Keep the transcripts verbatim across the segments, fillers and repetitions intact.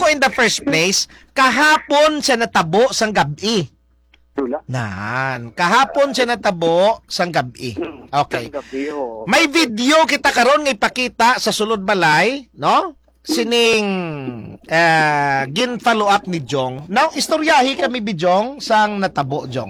ko in the first place, kahapon siya natabo sang gabi. Tula. Nan, kahapon siya natabo sang gabi. Okay. Sang gabi, oh. May video kita karon nga ipakita sa sulod balay, no? Sining uh, gin follow up ni Jong. Now, istoryahi kami bijong sang natabo Jong.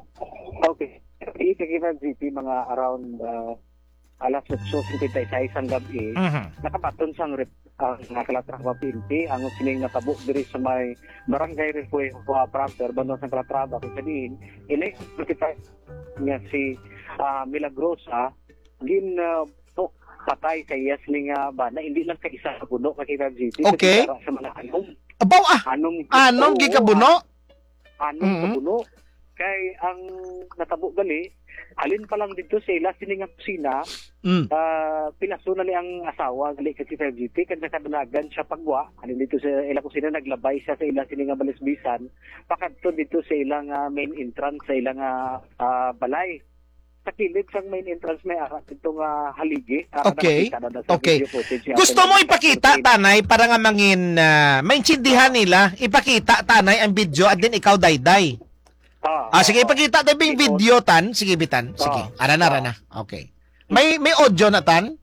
Okay. Ikakita G P mga around uh, alas eight fifty-six ang gabi. Mhm. Nakabaton sang rep ang uh, nakalatraba P N P ang sining natabo diri sa may barangay Refugio uh, Pranter bando sa Calatrava kung sabihin ilay kita nga si uh, Milagrosa gin uh, patay sa iya sining uh, bana hindi lang ka isa sa puno kakita G P Okay. sa mga anong Abaw ah. anong Anong gikabuno? anong Mhm. kabuno kay ang natabo gali alin pa lang dito sa ila sining nga kusina Mm. uh, pinaso na ni ang asawa gali kasi sa G P kada kadalagan siya pagwa alin dito sa ila kusina naglabay siya sa ila sining nga balisbisan pakadto dito sa ilang uh, main entrance sa ilang uh, uh, balay sa kilid sang main entrance may ara dito nga haligi. Okay. Okay. Gusto mo ipakita, Tanay, para nga mangin uh, maintindihan nila, ipakita, Tanay, ang video at din ikaw, Dayday. Ah, Ah, sige, ipakita tayo yung video, Tan. Sige, Bitan. Sige. Ara na, ara na. Okay. May may audio na, Tan?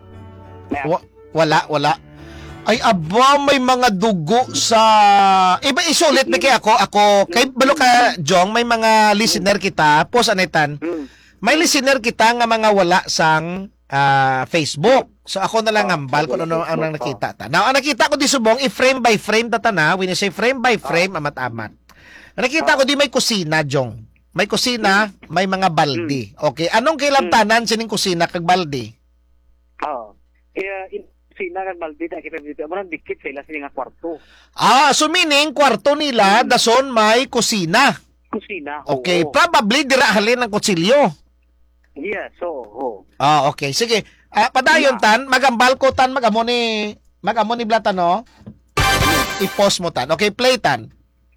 Wa- wala, wala. Ay, aba, may mga dugo sa... Iba, isulit na kay ako. Ako, kay balo ka, Jong, may mga listener kita. Pos, anay, Tan? Hmm. May listener kita nga mga wala sang ah, Facebook. So ako na lang ambal kung ano ang nakita ta. Now, ang nakita ko di subong i-frame by frame ta na. When you say frame by frame, amat-amat. Ang nakita ko di may kusina, Jong. May kusina, may mga baldi. Okay, anong kailantanan sining kusina kag baldi? Oo. Eh, in sina kan baldi na kita dito. Amo nang dikit sila sining nga kwarto. Ah, so meaning kwarto nila dason may kusina. Kusina. Okay, oo. probably dira halin ng kutsilyo. Yeah, so, oh. Ah, okay. Sige. Ah, padayon tan, magambal ko tan magamo ni magamo ni Blata no. I-pause mo tan. Okay, play tan.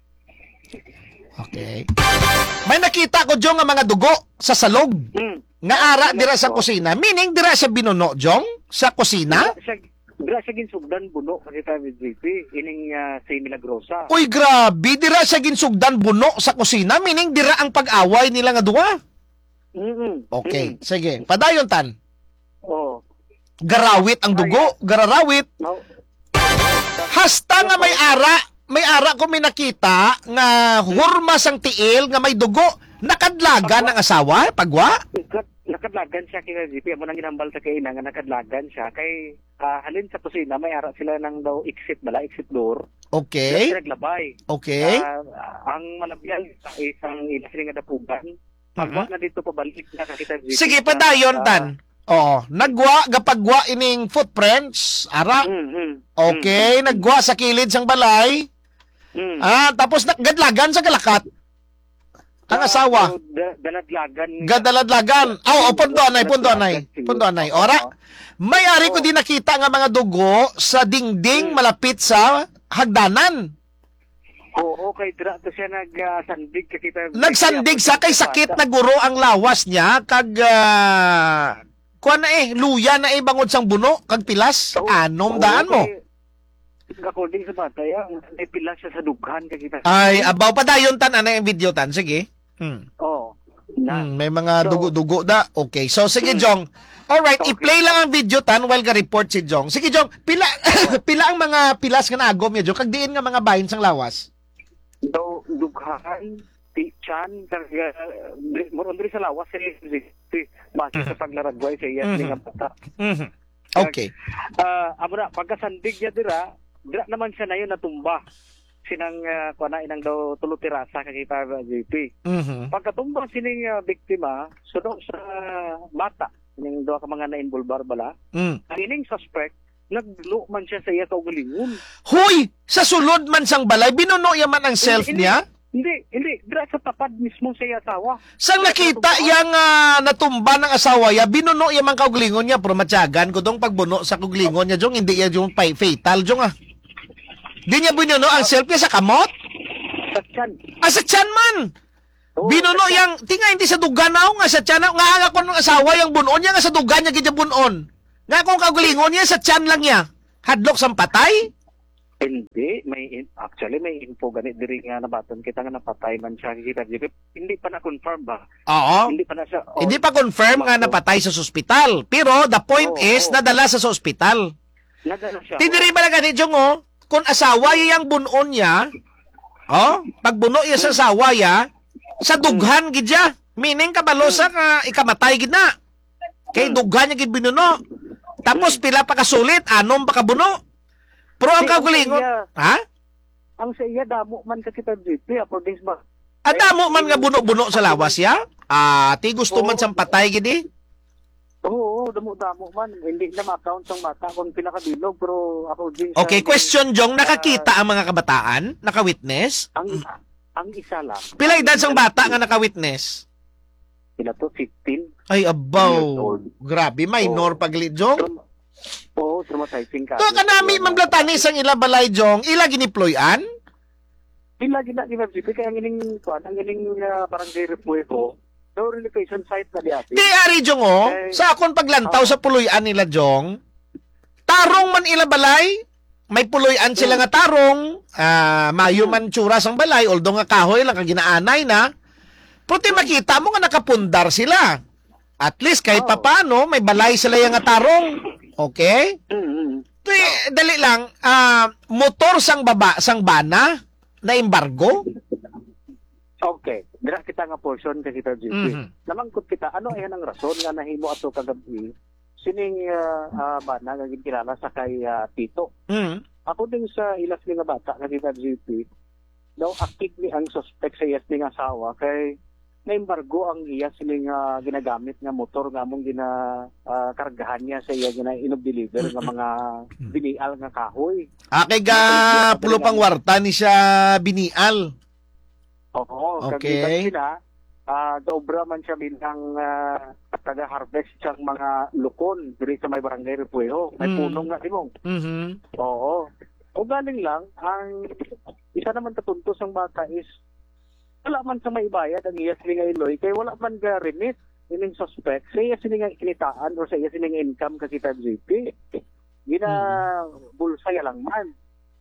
Okay. May nakita ko Jong nga mga dugo sa salog. Mm. Nga ara dira sa kusina. Meaning dira sa binuno Jong sa kusina. Siya dira siya ginsugdan buno kasi ta with G P ining uh, si Milagrosa. Uy, grabe, dira sa ginsugdan buno sa kusina. Meaning dira ang pag-away nila nga duwa. Mm. Okay, sige. Padayon tan. Oh. Garawit ang dugo, gararawit. No. Hasta nga may ara, may ara ko may nakita nga hurmas ang tiil nga may dugo, nakadlagan ang asawa, pagwa? Nakadlagan siya kay G P. Amo nang ginambal sa kay ina nga nakadlagan siya kay uh, halin sa kusina may ara sila nang daw exit bala, exit door. Okay. Sila naglabay. Okay. Uh, ang malabyan sa isang ila sila nga dapugan. Pagwa na dito pabalik na kita G P. Sige, padayon tan. Oo, nagwa gapagwa ining footprints, ara. Mm-hmm. Okay, nagwa sa kilid sang balay. Mm. Ah, tapos naggadlagan sa galakat. Ang asawa. Uh, da- daladlagan. Gadaladlagan. Oh, oh, pundo anay, pundo anay. Pundo anay. Ora. May ari ko din nakita nga mga dugo sa dingding malapit sa hagdanan. Oo, kay dira to siya nagsandig uh, kita. Nagsandig sa kay sakit na guro ang lawas niya kag uh, kuan na eh luya na eh bangod sang buno kag pilas. Oo, Anom oo, daan mo. kay- According sa bata, ang may pila siya sa dughan kay kita. Ay, abaw pa dayon tan ana yung video tan. Sige. Hmm. Oo. Na. Hmm, may mga So- dugo-dugo da. Okay. So sige Jong. All right, Okay. i-play lang ang video tan while ga report si Jong. Sige Jong, pila pila ang mga pilas nga naagom niya Jong kag diin nga mga bahin sang lawas. Daw dughan, tichan, kag uh, mo diri sa lawas si si base sa paglaragway sa iya Mhm. nga bata. Mhm. Okay. Ah, amo na pagkasandig niya dira, dira naman siya na yun natumba. Sinang uh, kuana inang daw tulo tirasa kakita G P. Mhm. Pagkatumba sining uh, biktima, sunod sa bata, ning duha ka mga na-involvar bala. Mm. Ang ining suspect naglo man siya sa iya kaugalingon. Hoy, sa sulod man sang balay binuno yaman ang self Hindi, niya. Hindi, hindi, dira sa tapad mismo sa iya asawa. Sang nakita yang uh, natumba ng asawa ya, binuno yaman kauglingon niya, pero matyagan ko dong pagbuno sa kauglingon niya, Jong, hindi ya yung pay fatal, Jong ah. Di niya binuno ang self niya sa kamot? Sa tiyan. Ah, sa tiyan man! Oo, Binuno sa tiyan. yang, tinga hindi sa dugan na nga sa tiyan, nga nga ko ng asawa yung bunon niya, nga sa dugan niya, gidya bunon. Nga kung kauglingon niya, sa tiyan lang niya. Hadlok sang patay? Hindi, may in- actually may info ganit diri nga nabaton kita nga napatay man siya kita G P. Hindi pa na confirm ba? Oo. Hindi pa na siya. oh, Hindi pa confirm nga napatay sa ospital. Pero the point Oo, is, oo. nadala sa ospital. Nadala siya. Tidiri ba na ganit, Jong, oh? Kung asawa yung bunon niya, oh, pag buno iya sa asawa ya, sa dughan gid ya. Meaning kabalo sa ka ikamatay gid na. Kay dughan niya gid binuno. Tapos pila pa kasulit, anom pa kabuno. Pero ang Di, ang kagulingon, saya- ha? Ang sa iya damo man ka kita G P according sa Adamo man nga buno-buno sa lawas ya. Ah, ti gusto man sang patay gid eh. Oo, oo, damo-damo man. Hindi na ma-count ang mata kung pinakabilog pero according sa Okay, question Jong, nakakita ang mga kabataan? Naka-witness? ang ang isa lang. Pila edad sang bata nga naka-witness? Sila to fifteen. Ay, Years abaw. old. Grabe, minor paglit, Jong. Traum- Oo, traumatizing ka. To kanami mamlatani sang ila balay, Jong, ila giniployan? Sila gina gina G P kaya ang ining kuan ang ining uh, barangay Repueco. No relocation site na di ati. Di ari, Jong, oh. Eh, Sa akon paglantaw oh. sa puloyan nila, Jong, tarong man ila balay, may puloyan sila nga tarong, ah, mayo man tsura sang balay, although nga kahoy lang, kag ginaanay na, pero ti makita mo nga nakapundar sila. At least kahit Oh. papano, may balay sila yung nga tarong. Okay? Mm-hmm. Tuy, dali lang, ah, motor sang baba, sang bana, na embargo? Okay. Dira kita nga portion kay kita G P. Mhm. Namangkot kita ano ayan ang rason nga nahimo ato kagabi sining uh, uh, bana nga ginilala sa kay uh, Tito. Mm. Ako din sa ilas ni nga bata nga kita G P. Daw akit ni ang suspect sa iyas ni nga asawa kay na-embargo ang iya sining uh, ginagamit nga motor nga mong gina uh, kargahan niya sa iya gina inob-deliver nga mga binial nga kahoy. Akay ga pulo pang warta ni siya binial. Oo, Okay. kag sila ah dobra man siya bilang uh, taga-harvest siyang mga lukon diri sa may barangay Repueco. May Mm. punong nga dimong. Mhm. Oo. O galing lang, ang isa naman katuntos ang bata is wala man sa may bayad ang iya sining Iloy kay wala man ga remit ining suspect sa iya sining kinitaan or sa iya sining income kasi ta G P. Gina bulsaya lang man.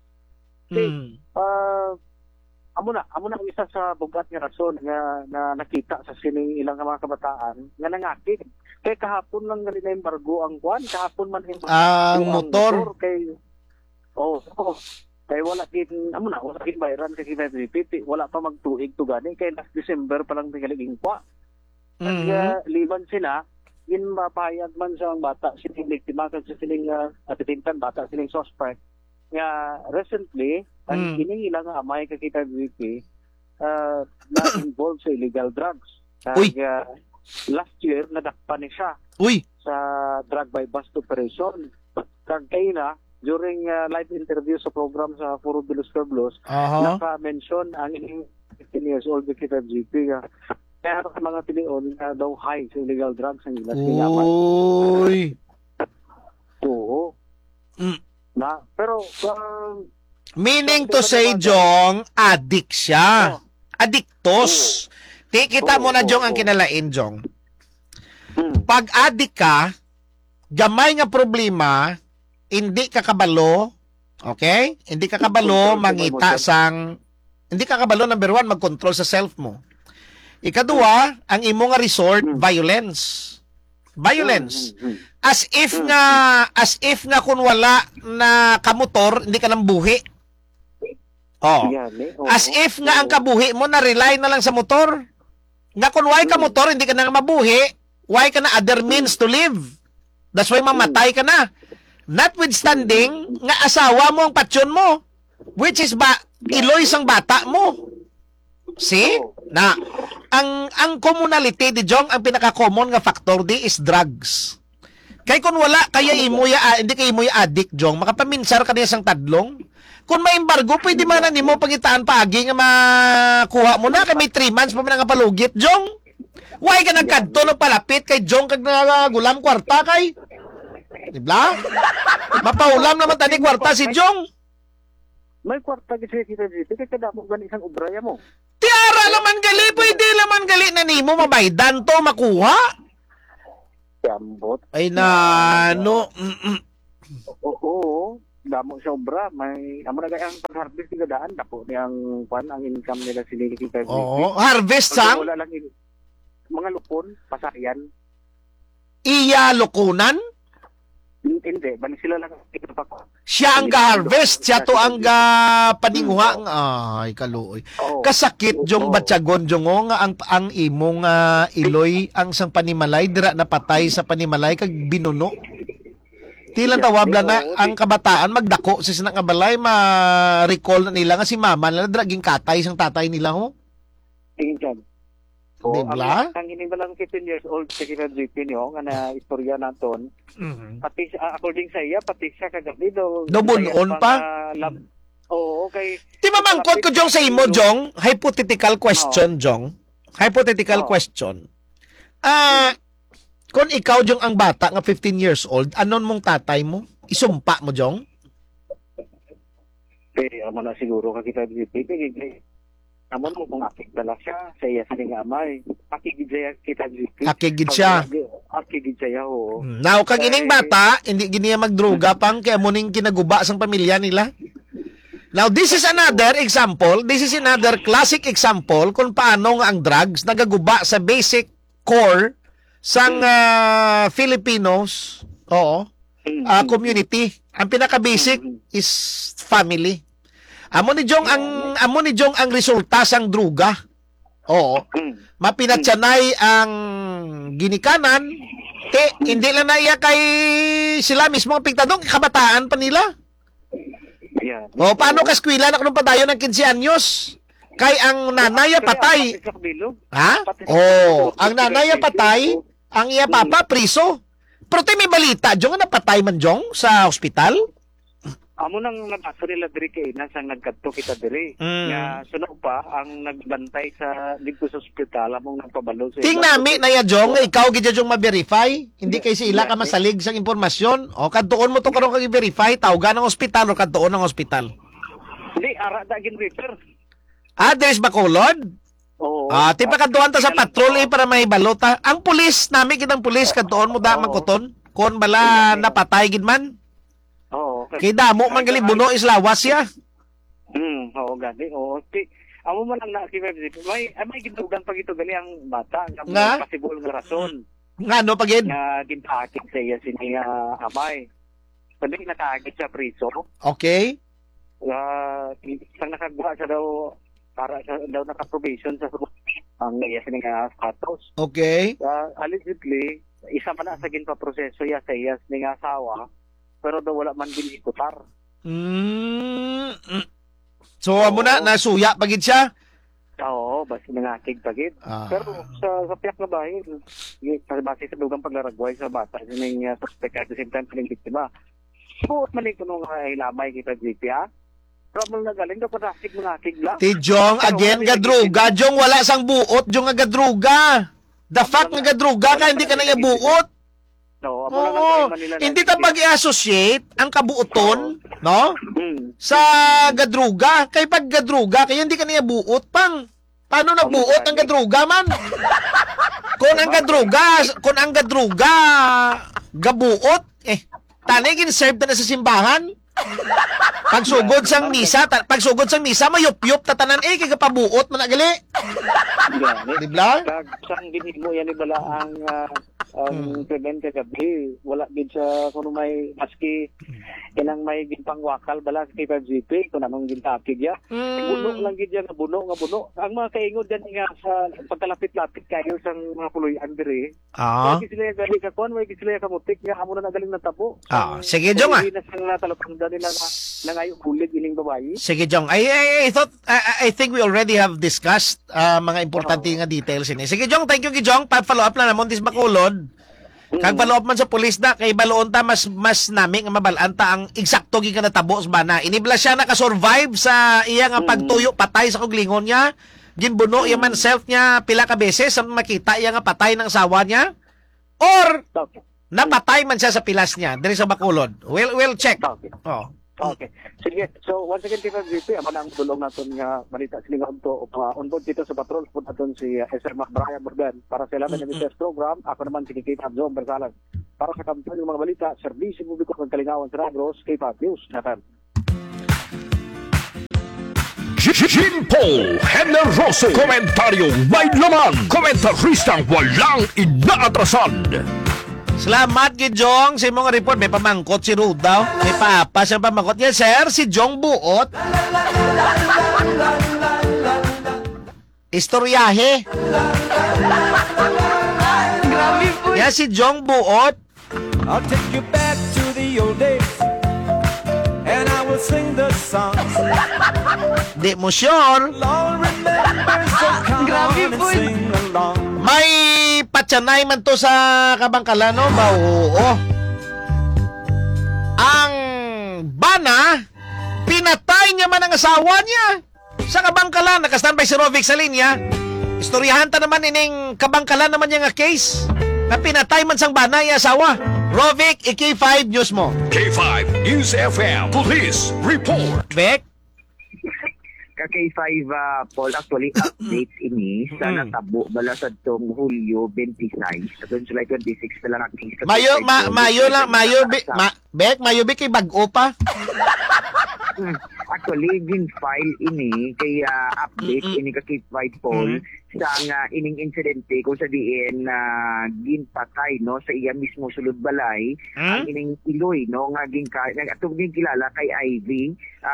Mm. Ah, amo na, amo na ang isa sa bugat nga rason nga na nakita sa sining ilang mga kabataan nga nangakit. Kay kahapon lang nga rin embargo ang kwan, kahapon man embargo Ang ang motor. kay oh, oh kay wala din amo na wala din bayaran kay G P, wala pa magtuig to gani kay last December pa lang tingaliging pa. Mhm. Kaya liban sila in mapayag man sa ang bata sining biktima kag sa sining uh, atitintan bata sining suspect nga recently ang Mm. ining ilang amay kakita G P uh, na involved sa illegal drugs. Uy. Kag, uh, last year nadakpan ni siya Uy. sa drug by bust operation. Kag kay na during uh, live interview sa program sa Puro Bilos Blues, Aha. naka-mention ang ining fifteen years old kakita G P nga kaya sa mga tinion na daw high sa illegal drugs ang ilas kinyaman. Uy. Oo. Mm. Na, pero um, Meaning to say, Jong, addict siya. Addictos. Ti kita mo na, Jong, ang kinalain, Jong. hmm, Pag addict ka, gamay nga problema, hindi ka kabalo, okay? Hindi ka kabalo, mangita sang, hindi ka kabalo, number one, mag-control sa self mo. Ikadua, ang imo nga resort, violence. Violence. hmm, hmm, As if nga, as if nga kung wala na kamotor, hindi ka nang buhi. Oh. yan, eh. Oo. As if nga ang Oo. kabuhi mo na rely na lang sa motor. Nga kung why ka motor, hindi ka na mabuhi, why ka na other means to live. That's why mamatay ka na. Notwithstanding, nga asawa mo ang patsyon mo, which is ba, iloy sang bata mo. See? Na, ang ang commonality di Jong, ang pinaka-common nga factor di is drugs. Kay kung wala, kaya imo ya, ah, hindi kay imo ya addict, Jong, makapaminsar ka niya sang tadlong. Kung may embargo, pwede man na nimo pangitaan paagi nga makuha mo na kay may three months pa man nga palugit, Jong. Why ka nagkadto ng palapit kay Jong kag nagulam kwarta kay? Dibla? Mapaulam naman tani kwarta si Jong. May kwarta kasi kita dito, kaya kada mo ganit isang ubraya mo. Tiara laman gali, pwede laman gali na nimo mabaydan to makuha. Yambot. Ay na, no. Mm-mm. Oo. damo sa obra, may amo na gayang pag-harvest nga daan dako niyang kwan ang income nila sini kita. Oo, harvest sang wala lang in- mga lupon, pasayan. iya lukunan. Hindi, bali sila lang ipapako. Siya ang ga-harvest, siya to ang ga paninguha. Ay, kaluoy. Oo. Kasakit jong Oo. batyagon jong o nga ang ang imong ah, iloy ang sang panimalay dira napatay sa panimalay kag binuno. Tilang tawab lang na ang kabataan magdako sa sinang kabalay ma-recall na nila nga si mama nila draging katay sang tatay nila ho. Tingin dyan. So, Diba? ang, ang hindi ba lang fifteen years old sa Kira G P niyo, nga na istorya naton, Mhm. pati siya, according sa iya, pati siya kagabi do. Do bunon pa? Lab, oo, okay. Di mamangkot ko jong sa imo jong hypothetical question jong. Hypothetical Oo. question. Ah, kung ikaw jong ang bata nga fifteen years old, anon mong tatay mo? Isumpa mo jong? Okay, amo na siguro ka kita G P. Kaya, amo mo kung akik dala siya, sa iya sa nga amay. Akigid siya kita G P. Akigid siya. Akigid siya, oo. Now, kag ining bata, hindi giniya magdruga pang kaya mo ning kinaguba sang pamilya nila. Now, this is another example. This is another classic example kung paano nga ang drugs nagaguba sa basic core sang ah, Filipinos, oo, ah, community. Ang pinaka-basic is family. Amo ni Jong ang amo ni Jong ang resulta sang druga. Oo. Mapinatsanay ang ginikanan, te hindi lang na iya kay sila mismo ang pigtadong kabataan pa nila. Yeah. O paano ka eskwela na kunong padayon ng fifteen anyos? Kay ang nanaya patay. Ha? Oh, ang nanaya patay, ang iya papa priso. Pero te may balita Jong nga napatay man Jong sa ospital. Amo nang nabasa nila diri kay nasa nagkadto kita diri. Mm. Nga sunod pa ang nagbantay sa dito sa ospital among nagpabalo sa Ting nami na ya Jong nga ikaw gid Jong ma-verify. Hindi kay sila ka masalig sang impormasyon. O kadtuon mo to karon kag i-verify tawgan ng ospital o kadtuon ng ospital. Hindi ara da gin refer. Ah, there's Bacolod? Oo. Ah, ti pa kadtuan ta sa patrol eh, para may balota. Ang pulis nami kitang pulis kadtuon mo da Oo. magkuton. Kon bala napatay gid man. Oo. Kay damo man gali buno is lawas ya. Hmm, oo gani. Oo. Ti amo man lang na si may ay, may ginugan pag ito gali ang bata nga Nga? possible nga rason Ngano pagid? nga ginpaakit sa iya sini nga amay. Pwede nakaagit sa priso. Okay. Uh, isang nakagawa siya daw para siya daw naka-probation sa ang iya sini nga status. Okay. Uh, allegedly, isa man na sa ginpaproseso ya sa iya sini nga asawa pero daw wala man ginikutar. Mm. mm. So amo na nasuya pagid siya. Oo, basi nangakig pagid. Ah. Pero sa sa piyak na bahay, y- sa base sa dugang paglaragway sa bata, sining uh, suspect at the same time sining biktima. Buot man ito nung uh, ilamay kita G P, ha? Pero mo nagaling daw parasig nangakig lang. Ti Jong again gadruga. Jong wala sang buot Jong nga gadruga. The fact nga gadruga ka hindi ka na iya buot. No, amo lang Oo. ang Manila na- Hindi ta pag-i-associate ang kabuoton, no? Hmm. Sa gadruga. Kay pag gadruga, kaya hindi ka niya buot pang. Paano nagbuot ang gadruga man? Kung ang gadruga, kung ang gadruga gabuot, eh, tanay serve na sa simbahan. Pagsugod sang misa, ta, pagsugod sang misa, mayup-yup tatanan eh, kaya pabuot man nagali. Gani. Di ba? Kag sang ginhimo yan ibala ang uh, ang prevent kagabi wala gid sa kuno may maski ilang may ginpangwakal bala sa K five G P kun anong gintakig ya. Buno Mm. lang gid yan nga buno nga buno. Ang mga kaingod yan nga sa pagkalapit-lapit kayo sang mga puloy-an diri. Ah. Wala gid sila gali ka kon, wala gid sila kamutik nga amo na nagaling natabo. Ah, sige, Jong, ah. Hindi na sang natalapang nila na nangayo bulig ining babayi. Sige, Jong. I, I, I thought, I, I think we already have discussed uh, mga importante nga details ini. Sige, Jong. Thank you, Jong. Pa-follow up na namon dis Bacolod. Kag follow up man sa pulis na, kay baloon ta mas mas nami nga mabalaan ta ang eksakto gi ka natabo sa bana. Inibla siya naka-survive sa iya nga pagtuyo patay sa kuglingon niya. Ginbuno iya man self niya pila ka beses sa makita iya nga patay ng sawa niya. Or Okay. napatay man siya sa pilas niya diri sa Bacolod. We'll, we'll check. Okay. Oh. Okay. Sige. So, once again, T five G P, ako na ang tulong natin nga balita siling onto, uh, onboard dito sa patrol, po natin si uh, S R Mac Brian Morgan para sa ilaban ng business program. Ako naman si Kikita Abzo, Bersalan. para sa kampanya ng mga balita, serbisyo publiko ng Kalingawan sa Negros, K-Pop News. Nathan. Jimpo Generoso, komentaryong may laman, komentaristang walang inaatrasan. Salamat gid Jong sa imong report. May pamangkot si Ruth daw. May paapa siyang pamangkot. Yes sir, si Jong Buot. Istoryahe. Grabe po. Yan si Jong Buot. I'll take you back to the old days, and I will sing the songs. Di mo sure. All remember, so come Grabe on and po. sing along. May patsanay man to sa Kabangkalan, no? Ba, oo. Ang bana, pinatay niya man ang asawa niya. Sa Kabangkalan, nakastandby si Rovic sa linya. Istoryahan ta naman ining Kabangkalan naman niya nga case. Na pinatay man sang bana yung asawa. Rovic, i K five News mo. K five News F M Police Report. Beck? Ka K five uh, Paul, actually update ini sa Mm. natabo bala sa tong Hulyo twenty-six katong July twenty-six pala na case. Mayo, ma, mayo lang, mayo, bi, ma, Beck, mayo, Beck, kay bag-o pa. Hmm. Actually, din file ini kaya update Mm-mm. ini ka K five Paul Mm. sa nga ining insidente kung sabihin na ginpatay no sa iya mismo sulod balay ang Hmm? ining Iloy no nga gin ka atong gin kilala kay Ivy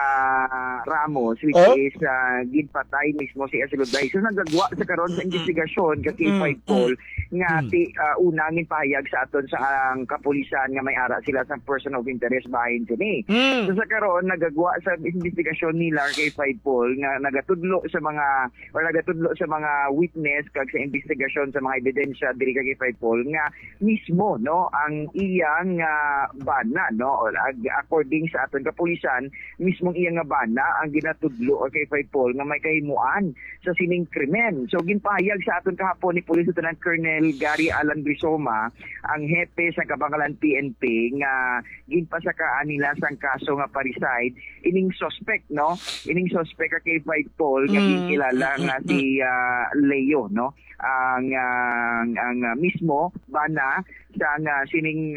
ah, Ramos which Oh? is uh, ginpatay mismo sa iya sulod balay. So nagagwa sa karon sa investigasyon ka K five Mm. Paul nga Mm. ti uh, una ngin pahayag sa aton sa ang kapulisan nga may ara sila sa person of interest bahin sini. Hmm. So sa karon nagagwa sa investigasyon nila kay Five Paul nga nagatudlo sa mga or nagatudlo sa mga witness kag sa investigasyon sa mga ebidensya diri kay Five Paul nga mismo no ang iyang uh, bana no or ag- according sa aton kapulisan mismong iyang nga bana ang ginatudlo kay Five Paul nga may kahimuan sa sining krimen. So ginpahayag sa aton kahapon ni Police Lieutenant Colonel Gary Alan Brisoma ang hepe sa Kabangkalan P N P nga ginpasakaan nila sang kaso nga parricide ining suspect no ining suspect ka kay Five Paul nga Mm. ginkilala nga si ah, Leo no ang ang, ang ah, mismo bana sa nga sining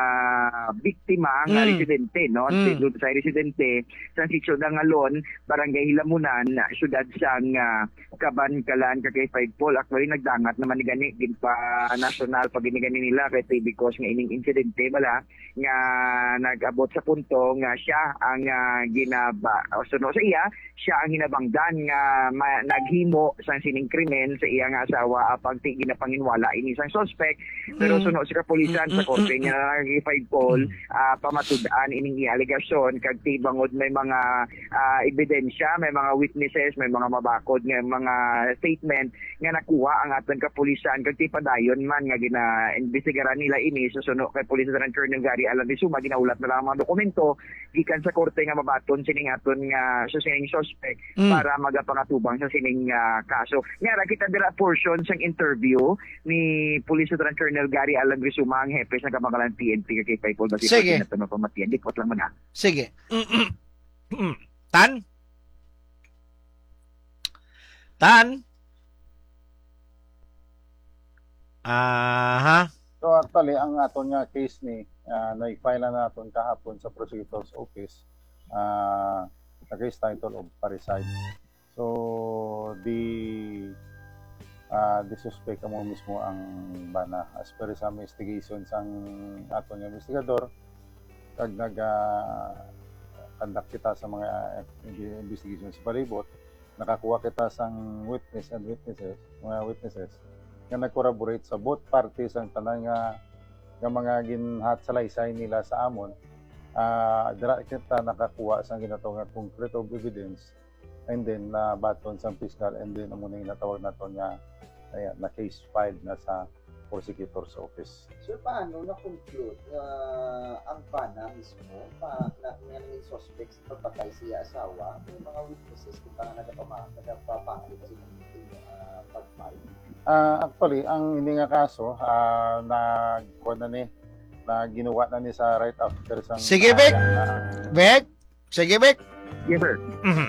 ah, biktima nga Mm. residente no Mm. mm. sa residente sa sitio ng Alon barangay Hilamunan na syudad sang ah, Kabangkalan ka kay Five Paul. Actually nagdangat naman ni gani gin pa national pag ginigani nila kay because nga ining insidente bala nga nag-abot sa punto nga siya ang uh, ginaba o suno sa iya siya ang hinabangdan nga ma- naghimo sa sining krimen sa iya nga asawa apang ti ginapanginwala ini sang suspect pero Mm. suno sa kapulisan sa korte niya kay Five Paul uh, pamatud-an ining alegasyon kag ti bangod may mga uh, ebidensya may mga witnesses may mga mabakod nga mga statement nga nakuha ang aton kapulisan kag ti padayon man nga gina-investigaran nila ini sa suno kay Police Lieutenant Colonel Gary Alan Brisoma ginaulat na lang ang mga dokumento gikan sa korte nga mabaton sining aton nga sa sining suspect Mm. para magapangatubang sa sining uh, kaso. Nga ra kita dira portion sang interview ni Police Lieutenant Colonel Gary Alan Brisoma ang hepe sa Kabangkalan P N P kay Five Paul basi Sige. na tanong pamatian dikot lang man. Sige. Tan? Tan? Aha. So actually, ang aton nga case ni, uh, na-file na naton kahapon sa prosecutor's office, uh, the case title of parricide. So, the uh, the suspect amo mismo ang bana as per sa investigation sang aton nga investigador kag nag uh, conduct kita sa mga uh, investigation sa palibot, nakakuha kita sang witness and witnesses, mga witnesses nga nag-corroborate sa both parties ang tanan nga nga mga ginhat sa laysay nila sa amon. Uh, dira kita nakakuha sa ginatawag nga concrete of evidence and then na baton sa fiscal and then amo na natawag naton nga ayan, na case filed na sa prosecutor's office. So paano na-conclude uh, ang bana mismo pa na nga naging suspects sa pagpatay siya asawa may mga witnesses kung paano nagpapama nagpapakit sa uh, pag-file? Uh, actually, ang hindi nga kaso uh, na kuha na ni na ginawa na ni sa right after sang Sige, Vic. na- Bek? Sige, Bek. Yes sir. Mhm.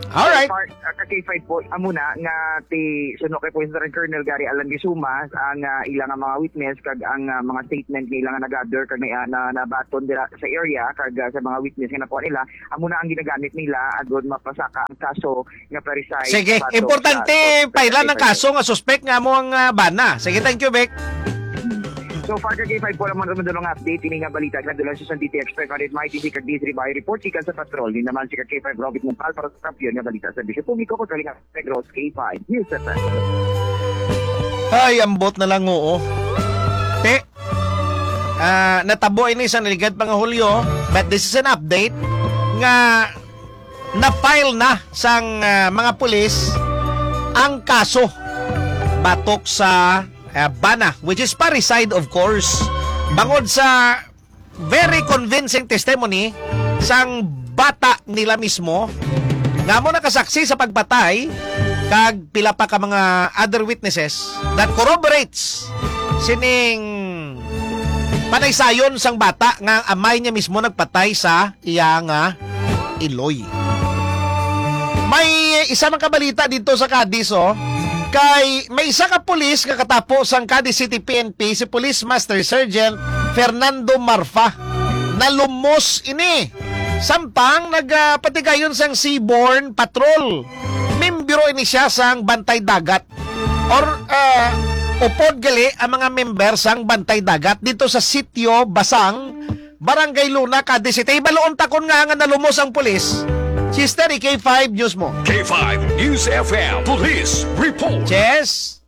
Alright. Part, uh, K five po, amo na nga ti suno kay Police Colonel Gary Alan Gisuma ang uh, ilang nga mga witness kag ang uh, mga statement nga ilang nga nag-gather kag na, na, nabaton dira sa area kag uh, sa mga witness nga nakuha nila, amo na ang ginagamit nila agud mapasaka ang kaso nga parisay. Sige, importante pailan ng kaso nga suspect nga mo ang uh, bana. Sige, thank you, Vic. So far kag K five po naman naman dalawang update ini nga balita nga dulan sa San Titi Expert on it may T V kag D three by report sikan sa patrol din naman si kag K five Robert Mumpal para sa kampiyon nga balita sa bisyo publiko ko kalinga Pedros K five News F M. Ay, ambot na lang oo. Te, ah, natabo ini sa naligad pa nga Hulyo, but this is an update nga na-file na sang ah, mga pulis ang kaso batok sa ah, bana, which is parricide of course. Bangod sa very convincing testimony sang bata nila mismo nga mo nakasaksi sa pagpatay kag pila pa ka mga other witnesses that corroborates sining panaysayon sang bata nga ang amay niya mismo nagpatay sa iya nga iloy. May isa man kabalita dito sa Cadiz oh, kay may isa ka pulis nga katapos ang Cadiz City P N P si Police Master Sergeant Fernando Marfa na lumos ini sampang nagpatigayon sang Seaborne Patrol. Membro ini siya sang Bantay Dagat or uh, upod gali ang mga member sang Bantay Dagat dito sa Sitio Basang, Barangay Luna, Cadiz City. Baloon takon nga nga nalumos ang pulis. Sister, K five News mo. K five News F M Police Report. Chess.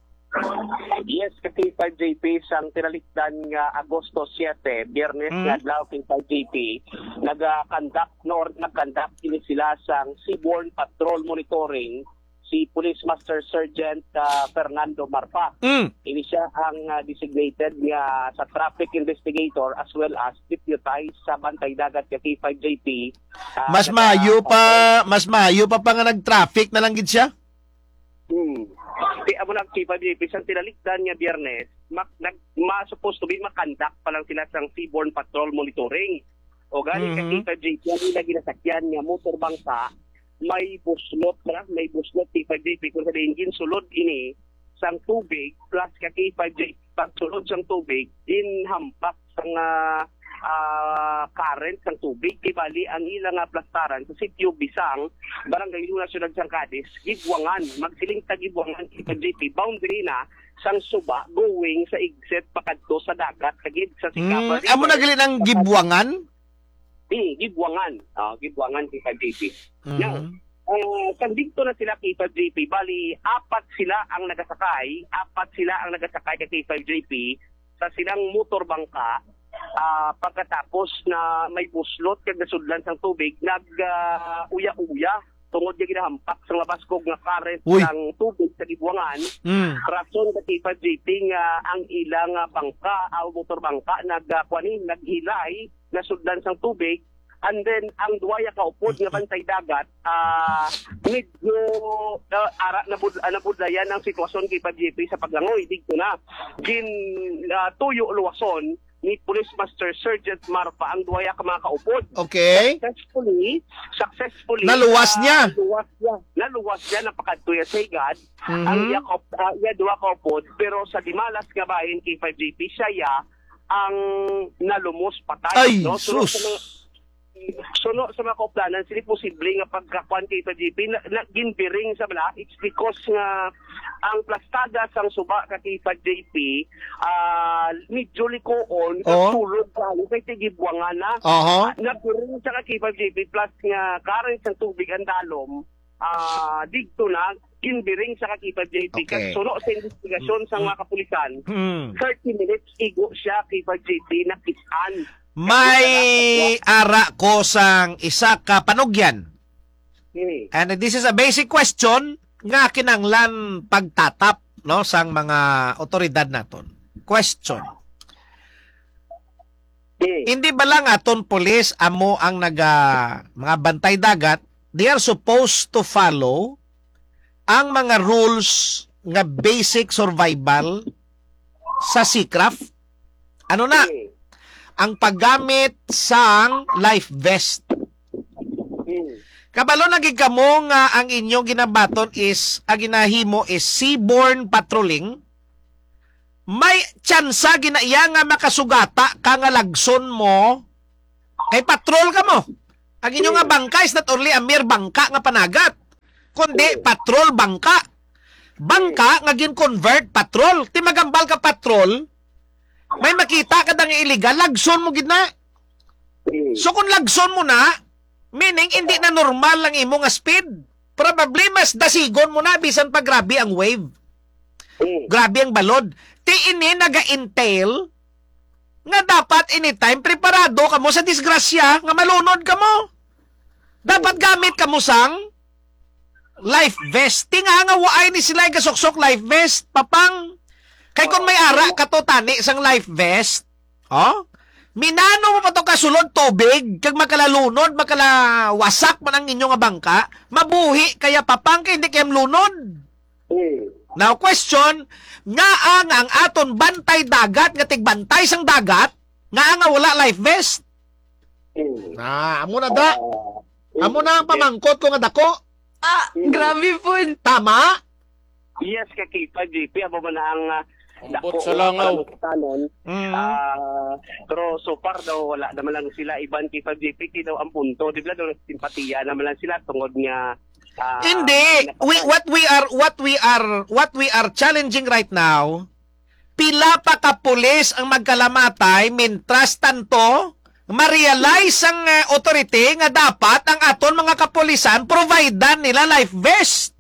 Yes, ka K five J P sang tinalikdan nga Agosto siyete, Biyernes Mm. nga adlaw K five J P, nag-conduct nor nag-conduct ini sila sang Seaborne Patrol Monitoring si Police Master Sergeant uh, Fernando Marfa. Mm. Ini siya ang uh, designated nga sa traffic investigator as well as deputized sa Bantay Dagat ka K five J P. Uh, Mas nag- mayo pa, mas mayo pa pa nga nag-traffic na lang gid siya. Hmm. Di amo nag K five J P sang tinalikdan nga Biyernes, mak nag ma supposed to be makandak pa lang sila sang Seaborne Patrol Monitoring. O gani ka Mhm. K five J P ang ila ginasakyan nga motor bangka, may buslot na, may buslot K five J P kung sabihin ginsulod ini sang tubig plus ka K five J P pagsulod sang tubig in hampak sang uh, uh, current sang tubig ibali ang ilang nga plastaran sa Sitio Bisang, Barangay Luna, Syudad sang Cadiz, Gibwangan, magsiling ta Gibwangan K five J P boundary na sang Suba going sa exit pakadto sa dagat kagid sa Sikapa. Mm. Amo na gali ng gibwangan. Eh, Gibwangan. Ah, Gibwangan K five J P. Mhm. Now, uh, sandito na sila K five J P. Bali, apat sila ang nagasakay. Apat sila ang nagasakay kay K five J P sa silang motor bangka. Uh, pagkatapos na may buslot kag nasudlan sang tubig, nag-uya-uya. Tungod niya ginahampak sa labas kog nga current Uy. ng tubig sa Gibwangan. Mm. Rason ka K five J P nga ang ilang uh, bangka, ang motor bangka, nagkuanin, naghilay, nasudlan sang tubig, and then ang duwaya kaupod nga Bantay Dagat, ah medyo uh, ara na bud uh, nabudlayan ang sitwasyon kay K five J P sa paglangoy dito na gin uh, tuyo luwason ni Police Master Sergeant Marfa ang duwaya ka mga kaupod. Okay. Successfully, successfully Naluwas ah, niya. Naluwas niya. Naluwas niya napakadtuya sa igad. Mhm. Ang iya kop uh, iya duwa kaupod pero sa Dimalas nga bahin K five J P siya ya ang nalumos patay. Ay, no? Sunod sus. sa mga, sunod sa mga kauplanan, sili posible nga pagkakuan kay K five J P na, na ginbiring sa bala. It's because nga ang plastada sang suba ka K five J P uh, medyo likoon Oh. katulog ka kay tigibwangan na. Aha. Nagbiring sa K five J P plus nga current sa tubig ang dalom ah dito na ginbiring sa K five J P. Okay. Kasi suno sa investigasyon sa mga kapulisan, Mm. thirty minutes igo siya K five J P na kisan. May ara ko sang isa ka panugyan. Hmm. And this is a basic question nga kinanglan pagtatap no sang mga otoridad naton. Question. Hmm. Hindi ba lang aton police amo ang naga mga bantay dagat, they are supposed to follow ang mga rules nga basic survival sa seacraft? Ano na? Hmm. Ang paggamit sang life vest. Hmm. Kabalo na gid kamo nga ang inyong ginabaton is ang ginahimo is seaborne patrolling. May tsansa ginaiya nga makasugata ka nga lagson mo kay patrol ka mo. Ang inyong nga bangka is not only a mere bangka nga panagat, kundi patrol bangka. Bangka nga gin-convert patrol. Ti magambal ka patrol, may makita ka dang illegal, lagson mo gid na. So kung lagson mo na, meaning hindi na normal lang imo nga speed. Probably mas dasigon mo na bisan pa grabe ang wave. Grabe ang balod. Ti ini naga-entail nga dapat anytime preparado ka mo sa disgrasya nga malunod ka mo. Dapat gamit ka mo sang life vest. Ti nga nga waay ni sila yung kasuksok life vest, papang. Kay kung may ara ka to tani sang life vest, oh, minano mo pa to kasulod tubig, kag makalalunod, makalawasak man ang inyong nga bangka, mabuhi kaya papang kay hindi kayam lunod. Now question, nga ang ang aton bantay dagat, nga tigbantay sang dagat, nga nga wala life vest. Ah, amo na da. Amo na ang pamangkot ko nga dako. Ah, grabe po. Tama? Yes, kakita, J P. Abo man na ang uh, Ambot sa langaw. Tanon. Mm. Ah, pero so far daw wala naman lang sila iban kita J P ti daw ang punto. Di ba daw simpatiya naman lang sila tungod nga ah, Hindi. We, what we are what we are what we are challenging right now, pila pa ka pulis ang magkalamatay mintras tanto ma-realize ang uh, authority nga dapat ang aton mga kapulisan providean nila life vest.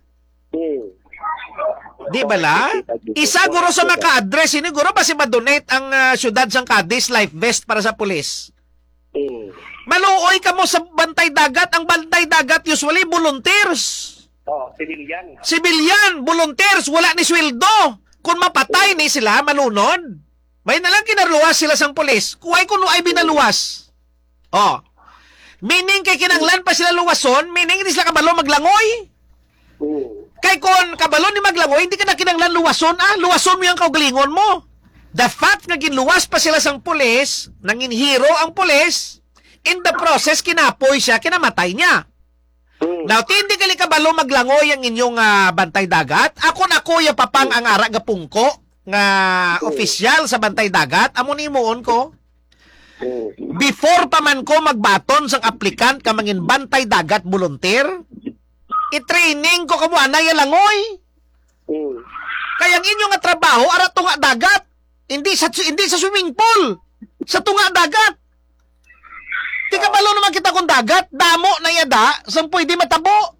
Di ba la? Isa guro sa maka-address, ini guro pa si ma-donate ang uh, syudad sang Cadiz life vest para sa pulis. Maluoy ka mo sa bantay dagat. Ang bantay dagat usually volunteers. Oh, civilian. Civilian, volunteers, wala ni sweldo. Kung mapatay ni sila, malunod. May nalang kinaluwas sila sang pulis. Kuway kuno ay binaluwas. Oh. Meaning kay kinanglan pa sila luwason, meaning hindi sila kabalo maglangoy. Kay kon kabalo ni maglangoy, hindi ka na kinanglan luwason, ah, luwason mo yung kaugalingon mo. The fact nga ginluwas pa sila sang pulis, nangin hero ang pulis, in the process, kinapoy siya, kinamatay niya. Now, hindi kali kabalo maglangoy ang inyong uh, bantay dagat. Ako na kuya papang ang ara gapungko nga opisyal sa bantay dagat. Amo ni moon ko. Before pa man ko magbaton sang aplikant ka mangin bantay dagat volunteer, i-training ko kamo anay langoy. Kaya ang inyong nga trabaho ara tunga dagat. Hindi sa hindi sa swimming pool. Sa tunga dagat. Di ka balo naman kita kung dagat, damo na yada, saan pwede matabo.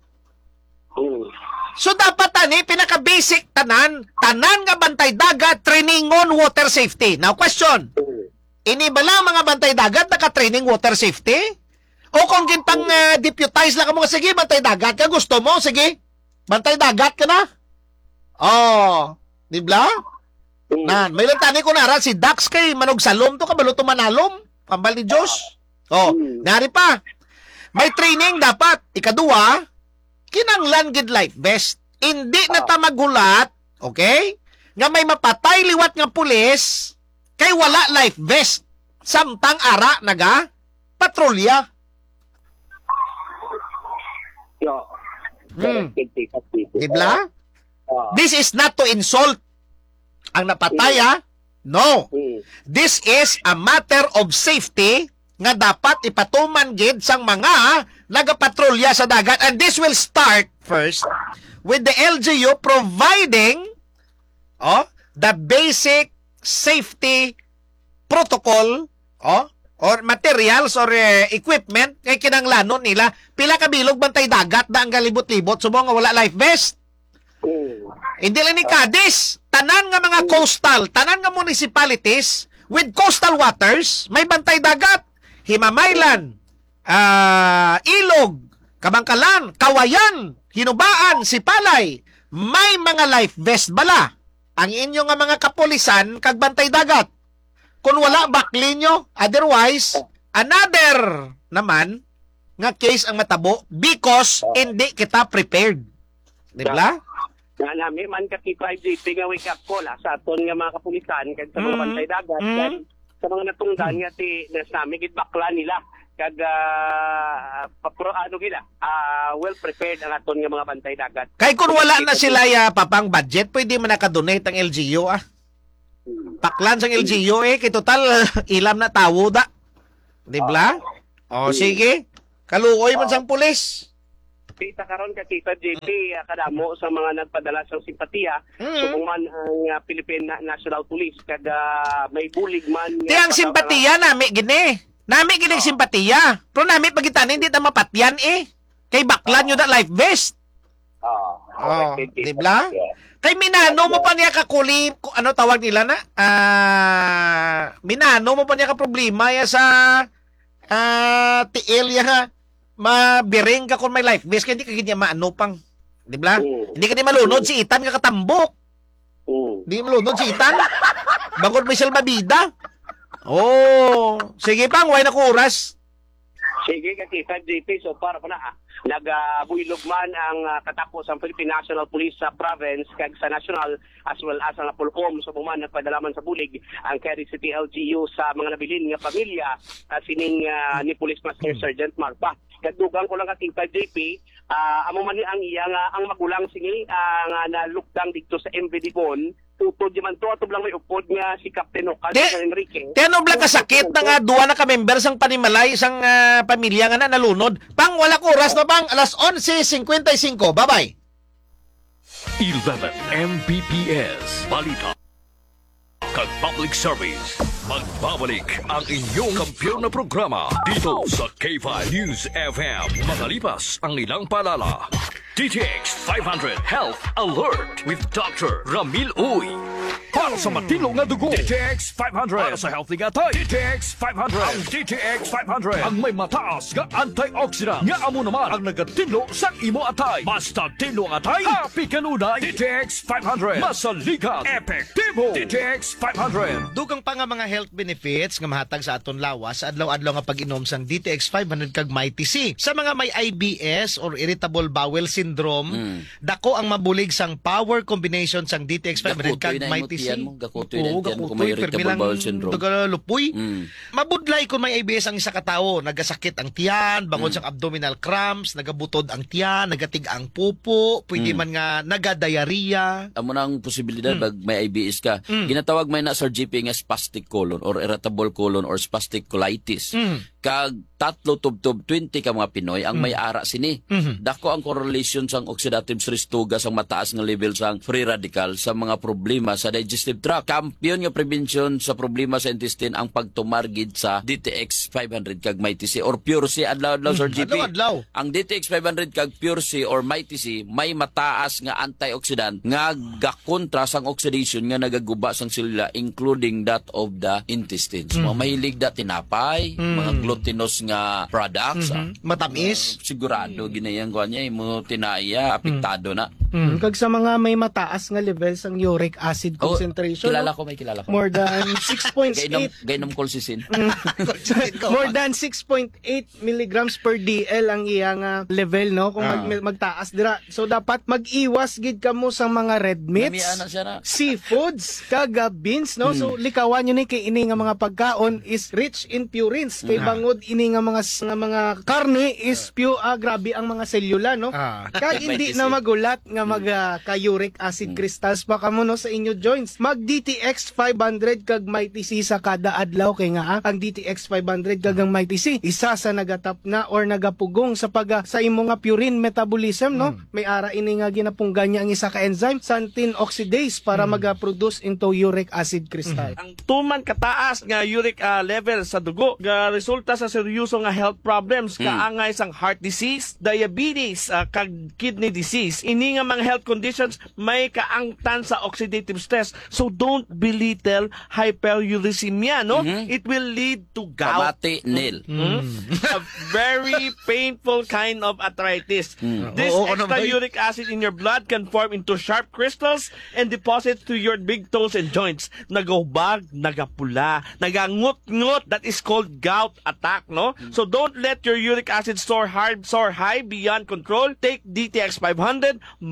So dapat tani, pinaka-basic tanan, tanan nga bantay dagat, training on water safety. Now question, ini ba lang mga bantay dagat naka-training water safety? O kung gintang uh, deputize lang ka mo, sige, bantay dagat ka, gusto mo, sige, bantay dagat ka na. Oh, di ba? Nan, may lang tani ko nara, si Dax kay manog salom to, kabalo to manalom, pambal ni Diyos. Oh, nari pa. May training dapat. Ikadua, kinanglan gid life vest. Hindi na ta magulat, okay? Nga may mapatay liwat nga pulis kay wala life vest. Samtang ara naga patrolya. Yo. Hmm. Dibla? This is not to insult ang napatay, ha? No. This is a matter of safety nga dapat ipatuman gid sang mga nagapatrolya sa dagat, and this will start first with the L G U providing oh the basic safety protocol oh or materials or uh, equipment kay kinanglanon nila. Pila ka bilog bantay dagat da ang galibot-libot sumo nga wala life vest. Hindi lang ni Cadiz, tanan nga mga coastal, tanan nga municipalities with coastal waters may bantay dagat. Himamaylan, uh, Ilog, Kabangkalan, Kawayan, Hinubaan, Sipalay, may mga life vest bala. Ang inyong nga mga kapulisan kag bantay dagat. Kung wala, bakli nyo. Otherwise, another naman nga case ang matabo because hindi kita prepared. Di ba? Nga namin, man kakita J P nga wake up call sa aton nga mga kapulisan kag sa mga Mm. bantay dagat. Mm. Sa mga natungdan nga ti nas namin gid bakla nila kag uh, papro ano gila ah, well prepared ang aton nga mga bantay dagat. Kay kung wala na sila ya papang budget, pwede man nakadonate ang L G U ah. Paklan sang L G U eh, kay total ilam na tawo da. Di ba? O sige, kaluoy man sang pulis. Kita karon ka kita J P ah, kadamo sa mga nagpadala sa simpatiya Mm. sukuman ang uh, Philippine Na- National Police kag ah, may bulig man nga Tiyang para- simpatiya nami gini. Nami gini simpatiya. Pero nami pagitan hindi ta mapatyan eh. Kay baklan nyo da life vest. Ah, Oh, okay, di ba? Kay minano mo pa niya kakuli, ku- ano tawag nila na? Ah, minano mo pa niya ka problema ya sa ah tiil ya nga mabiring ka kung may life vest kaya hindi ka ganyan maano pang. Di ba? Mm. Hindi ka di malunod si Itan ka katambok. Mm. Di malunod si Itan. Bangod may salbabida. Oh, sige pang, way na ko oras. Sige ka kita J P so para pa na ah, nagabuilog man ang ah, katapos ang Philippine National Police sa province kag sa national as well as ang Pulcom so buman nagpadalaman sa bulig ang Quezon City L G U sa mga nabilin nga pamilya uh, sining ah, ni Police Master Sergeant Marpa. Kadugang ko lang katita J P, ah, amo man ni ang iya nga ang magulang singi ah, nga nalukdang dito sa M V D Bon tutod di man to ato lang may upod nga si Captain Ocal Di- sa Enrique. Tiano blang kasakit na nga duwa na ka-member sang panimalay sang ah, pamilya nga na nalunod. Pang wala ko oras na pang alas eleven fifty-five. Bye-bye. eleven M B P S Balita kag Public Service. Magbabalik ang inyong kampiyon na programa dito sa K five News F M. Makalipas ang ilang paalala. D T X five hundred Health Alert with Doctor Ramil Uy. Para sa matilong na dugo, D T X five hundred. Para sa healthy nga tayo, D T X five hundred. Ang D T X five hundred ang may mataas nga antioxidant nga amo naman ang nagatinlo sa imo atay. Basta tinlo ang atay, happy kanunay. D T X five hundred masaligan, epektibo. D T X five hundred. Dugang pa nga mga health benefits nga mahatag sa aton lawas sa adlaw-adlaw nga pag-inom sang D T X five hundred kag Mighty C. Sa mga may I B S or irritable bowel syndrome, dako ang mabulig sang power combination sang D T X five hundred kag Mighty C. Gakutoy na yan mo kung may irritable bowel syndrome. Lupoy. Mm. Mabudlay kung may I B S ang isa ka tawo, nagasakit ang tiyan, bangod sang abdominal cramps, nagabutod ang tiyan, nagatig ang pupo, pwede Mm. man nga naga-diarrhea. Amo na ang posibilidad Mm. bag may I B S ka. Mm. Ginatawag may na Sir G P nga spastic colon or irritable colon or spastic colitis. Mm. Kag tatlo tubtob twenty ka mga Pinoy ang may ara sini. Mhm. Dako ang correlation sang oxidative stress tugas ang mataas nga level sang free radical sa mga problema sa digestive tract. Kampiyon nga prevention sa problema sa intestine ang pagtumargid sa D T X five hundred kag Mighty C or Pure C adlaw-adlaw Sir G P. Adlaw-adlaw. Ang D T X five hundred kag Pure C or Mighty C may mataas nga antioxidant nga gakontra sang oxidation nga nagaguba sang selula including that of the intestines. Mga mahilig da tinapay, mga glutinous nga products. ah. Matamis. Sigurado ginayang ko niya imo tinaya apektado na. Mm. Kag sa mga may mataas nga levels ang uric acid Oh, concentration, kilala no? ko may kilala ko. more than six point Gainom eight gainom colchicine. more than six point eight milligrams per D L ang iya nga level, no, kung mag, magtaas dira. So dapat mag-iwas gid kamo sa mga red meats, Nami ana siya na. seafoods, kag uh, beans, no. So likawan nyo ni kay ini nga mga pagkaon is rich in purines. Kay bangod ini nga mga nga mga karne is pure ah, grabe ang mga selula, no. Ah. Kag hindi na magulat nga mag uh, ka uric acid crystals pa kamo, no, sa inyo joints. Mag D T X five hundred kag Mighty C sa kada adlaw kay nga ah, ang D T X five hundred kag ang Mighty C isa sa nagatap na or nagapugong sa pag uh, sa imo nga purine metabolism, no. May ara ini nga ginapunggan niya ang isa ka enzyme xanthine oxidase para mag-produce into uric acid crystal. Ang tuman kataas nga uric ah, level sa dugo nga resulta sa seryoso nga health problems kaangay sang heart disease, diabetes, ah, kag kidney disease. Ini nga mga health conditions may kaangtan sa oxidative stress. So don't belittle hyperuricemia, no? It will lead to gout. Kamati nil. Hmm? A very painful kind of arthritis. This Oo, ano extra ba y- uric acid in your blood can form into sharp crystals and deposit to your big toes and joints. Nagahubag, nagapula, nagangut-ngut. That is called gout attack, no? So don't let your uric acid soar hard, soar high beyond control. Take D T X five hundred,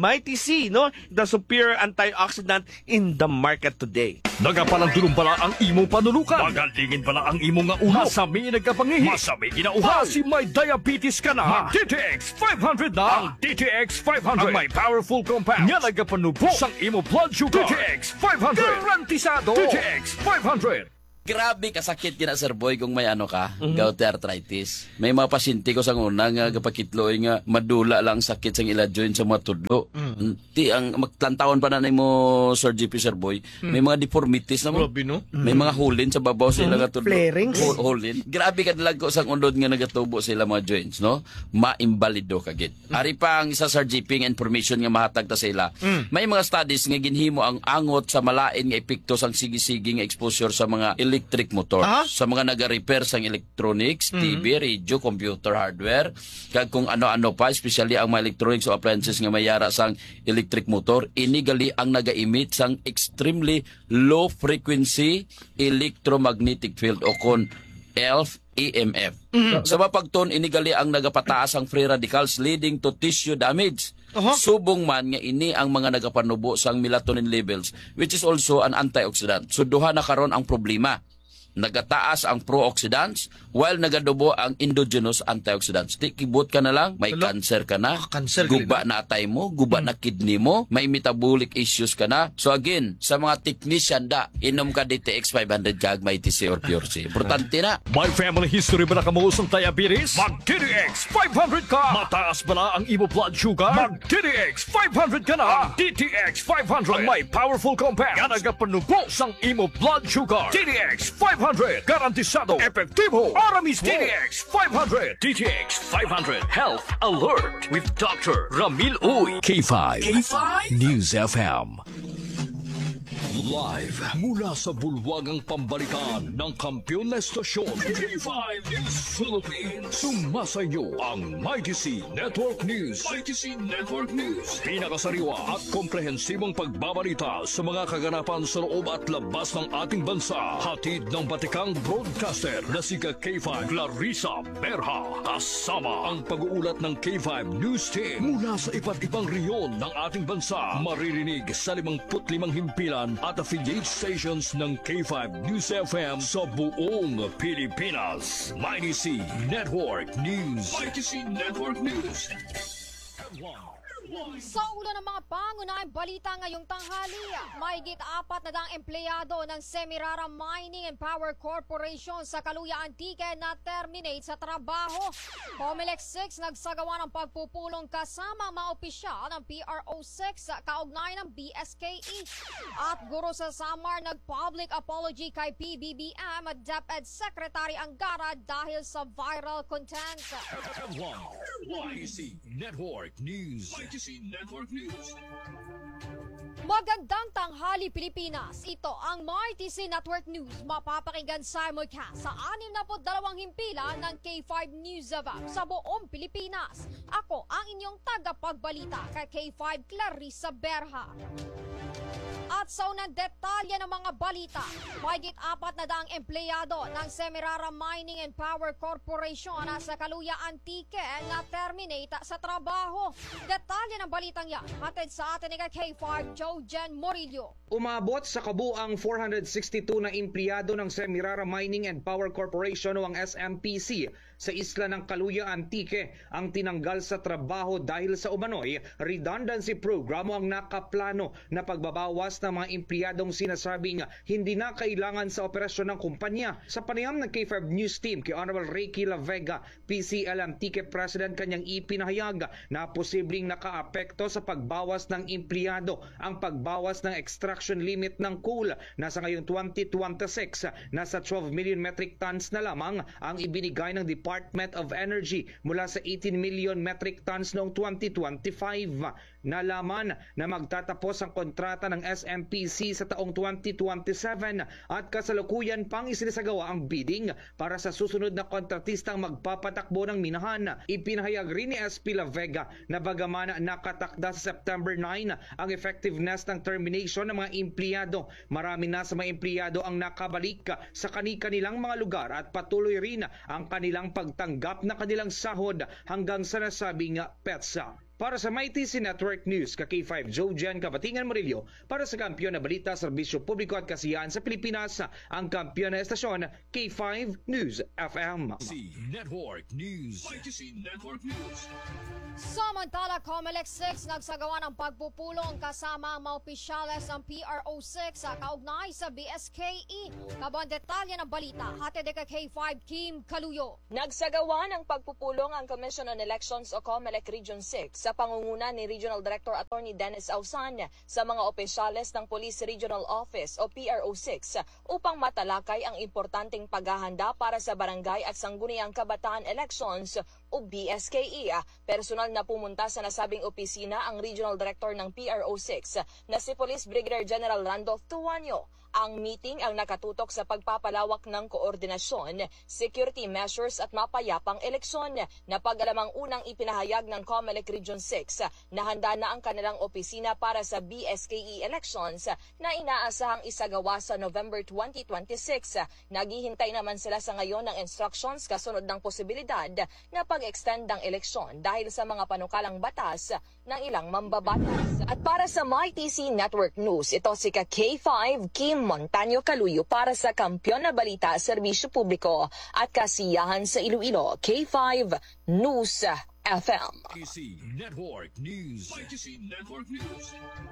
Mighty C, no? The superior antioxidant in the market today. Nagapalandulong pala ang imong panulukan. Magalingin pala ang imong nga ulo. Masami nagkapangihi. Masami ginauhaw. Kasi may diabetes ka na. D T X five hundred na. Ang D T X five hundred. Ang may powerful compounds. Nga nagapanubo sang imong blood sugar. D T X five hundred. Garantisado. D T X five hundred. Grabe kasakit gina Sir Boy kung may ano ka, gout arthritis. May mga pasyente ko sang una nga gapakitloy nga madula lang sakit sang ila joint sa mga tudlo. Ti ang magtlantawan pa na mo Sir G P Sir Boy, may mga deformities na mo. Grabe, no? May mga hulin sa babaw sila nga tudlo. Flarings. Hul- Hulin. Grabe kadlag ko sang undod nga nagatubo sila mga joints, no? Maimbalido kagit. Ari pa ang isa Sir G P nga information nga mahatag ta sila. May mga studies nga ginhimo ang angot sa malain nga epekto sang sige-sige nga exposure sa mga electric motor, Ah? sa mga naga-repair sang electronics, T V, radio, computer hardware, kag kung ano-ano pa, especially ang mga electronics o appliances nga mayara sang electric motor, inigali ang naga-emit sang extremely low frequency electromagnetic field o kon E L F, E M F. Sa mapagton, inigali ang nagapataas ang free radicals leading to tissue damage. Subong man nga ini ang mga nagapanubo sang melatonin levels, which is also an antioxidant. So duha na karon ang problema. Nagataas ang pro-oxidants while nagadubo ang endogenous antioxidants. Di kibot ka na lang, may cancer ka na, cancer guba na atay mo, guba na kidney mo, may metabolic issues ka na. So again, sa mga technician da, inom ka D T X five hundred kag may T C or Pure C. Importante na. May family history ba na kamuusong diabetes? Mag D T X five hundred ka! Mataas ba na ang imo blood sugar? Mag D T X five hundred ka na! Ang D T X five hundred ang may powerful compounds nga nagapanubo sang imo blood sugar. D T X five hundred garantisado, epektibo, para mismo. D T X five hundred. D T X five hundred Health Alert with Doctor Ramil Uy. K five. K five News F M. Live mula sa bulwagang pambalikan ng kampiyon na estasyon K five News Philippines. Sumasayo ang Mighty C Network News. Mighty C Network News. Pinakasariwa at komprehensibong pagbabalita sa mga kaganapan sa loob at labas ng ating bansa. Hatid ng batikang broadcaster na si K five Clarissa Berha. Kasama ang pag-uulat ng K five News Team mula sa iba't ibang reyon ng ating bansa. Maririnig sa limangput limang himpilan at affiliate stations ng K five News F M sa buong Pilipinas. Mighty C Network News. Mighty C Network News. Sa ulo ng mga pangunahing balita ngayong tanghali, mahigit apat na daang empleyado ng Semirara Mining and Power Corporation sa Kaluya Antique na terminate sa trabaho. Comelec six nagsagawa ng pagpupulong kasama mga opisyal ng P R O six kaugnay ng B S K E. At guro sa Samar nag-public apology kay P B B M at DepEd Secretary Angara dahil sa viral content. Mighty C Network News. Mighty C Network News. Magandang tanghali Pilipinas. Ito ang Mighty C Network News. Mapapakinggan simulcast sa anim na dalawang himpilan ng K five News F M sa buong Pilipinas. Ako ang inyong tagapagbalita kay K five Clarissa Berha. At sa unang detalye ng mga balita, mahigit apat na daang empleyado ng Semirara Mining and Power Corporation sa Kaluya Antique na terminate sa trabaho. Detalye ng balitang yan, hatid sa atin ni K five Joe Jen Morillo. Umabot sa kabuang four hundred sixty-two na empleyado ng Semirara Mining and Power Corporation o ang S M P C sa isla ng Kaluya Antique ang tinanggal sa trabaho dahil sa umano'y redundancy program o ang nakaplano na pagbabawas ng mga empleyadong sinasabing hindi na kailangan sa operasyon ng kumpanya. Sa panayam ng K five News Team kay Honorable Ricky La Vega, P C L Antique President, kanyang ipinahayag na posibleng nakaapekto sa pagbawas ng empleyado ang pagbawas ng extraction limit ng coal. Nasa ngayong twenty twenty-six, nasa twelve million metric tons na lamang ang ibinigay ng Department of Energy mula sa eighteen million metric tons noong twenty twenty-five. Nalaman na magtatapos ang kontrata ng S M P C sa taong twenty twenty-seven at kasalukuyan pang isinasagawa ang bidding para sa susunod na kontratistang magpapatakbo ng minahan. Ipinahayag rin ni S P La Vega na bagaman nakatakda sa September nine ang effectiveness ng termination ng mga empleyado, marami na sa mga empleyado ang nakabalik sa kani-kanilang mga lugar at patuloy rin ang kanilang pagtanggap na kanilang sahod hanggang sa nasabing petsa. Para sa Mighty C Network News, ka K five Joe Jan Kabatingan Murillo, para sa Kampiyon na Balita, Serbisyo Publiko at Kasiyahan sa Pilipinas, ang kampiyon na estasyon K five News F M. C Network News. Mighty C Network News. Samantala, Comelec six nagsagawa ng pagpupulong kasama ang mga opisyales ng P R O six sa kaugnay sa B S K E. Kabang detalye ng balita, hatid kay K five Kim Kaluyo. Nagsagawa ng pagpupulong ang Commission on Elections o Comelec Region six sa pangunguna ni Regional Director Attorney Dennis Ausan sa mga opisyales ng Police Regional Office o P R O six upang matalakay ang importanteng paghahanda para sa barangay at sangguniang kabataan elections o B S K E. Personal na pumunta sa nasabing opisina ang Regional Director ng P R O six na si Police Brigadier General Randolph Tuanyo. Ang meeting ang nakatutok sa pagpapalawak ng koordinasyon, security measures at mapayapang eleksyon na pag-alamang unang ipinahayag ng Comelec Region six na handa na ang kanilang opisina para sa B S K E elections na inaasahang isagawa sa November twenty twenty-six. Naghihintay naman sila sa ngayon ng instructions kasunod ng posibilidad na pag-extend ng eleksyon dahil sa mga panukalang batas ng ilang mambabatas. At para sa Mighty C Network News, ito si ka K five Kim Montaño Kaluyo para sa Kampiyon na Balita, Serbisyo Publiko at Kasiyahan sa Iloilo, K five News F M. Mighty C Network News. Mighty C Network News.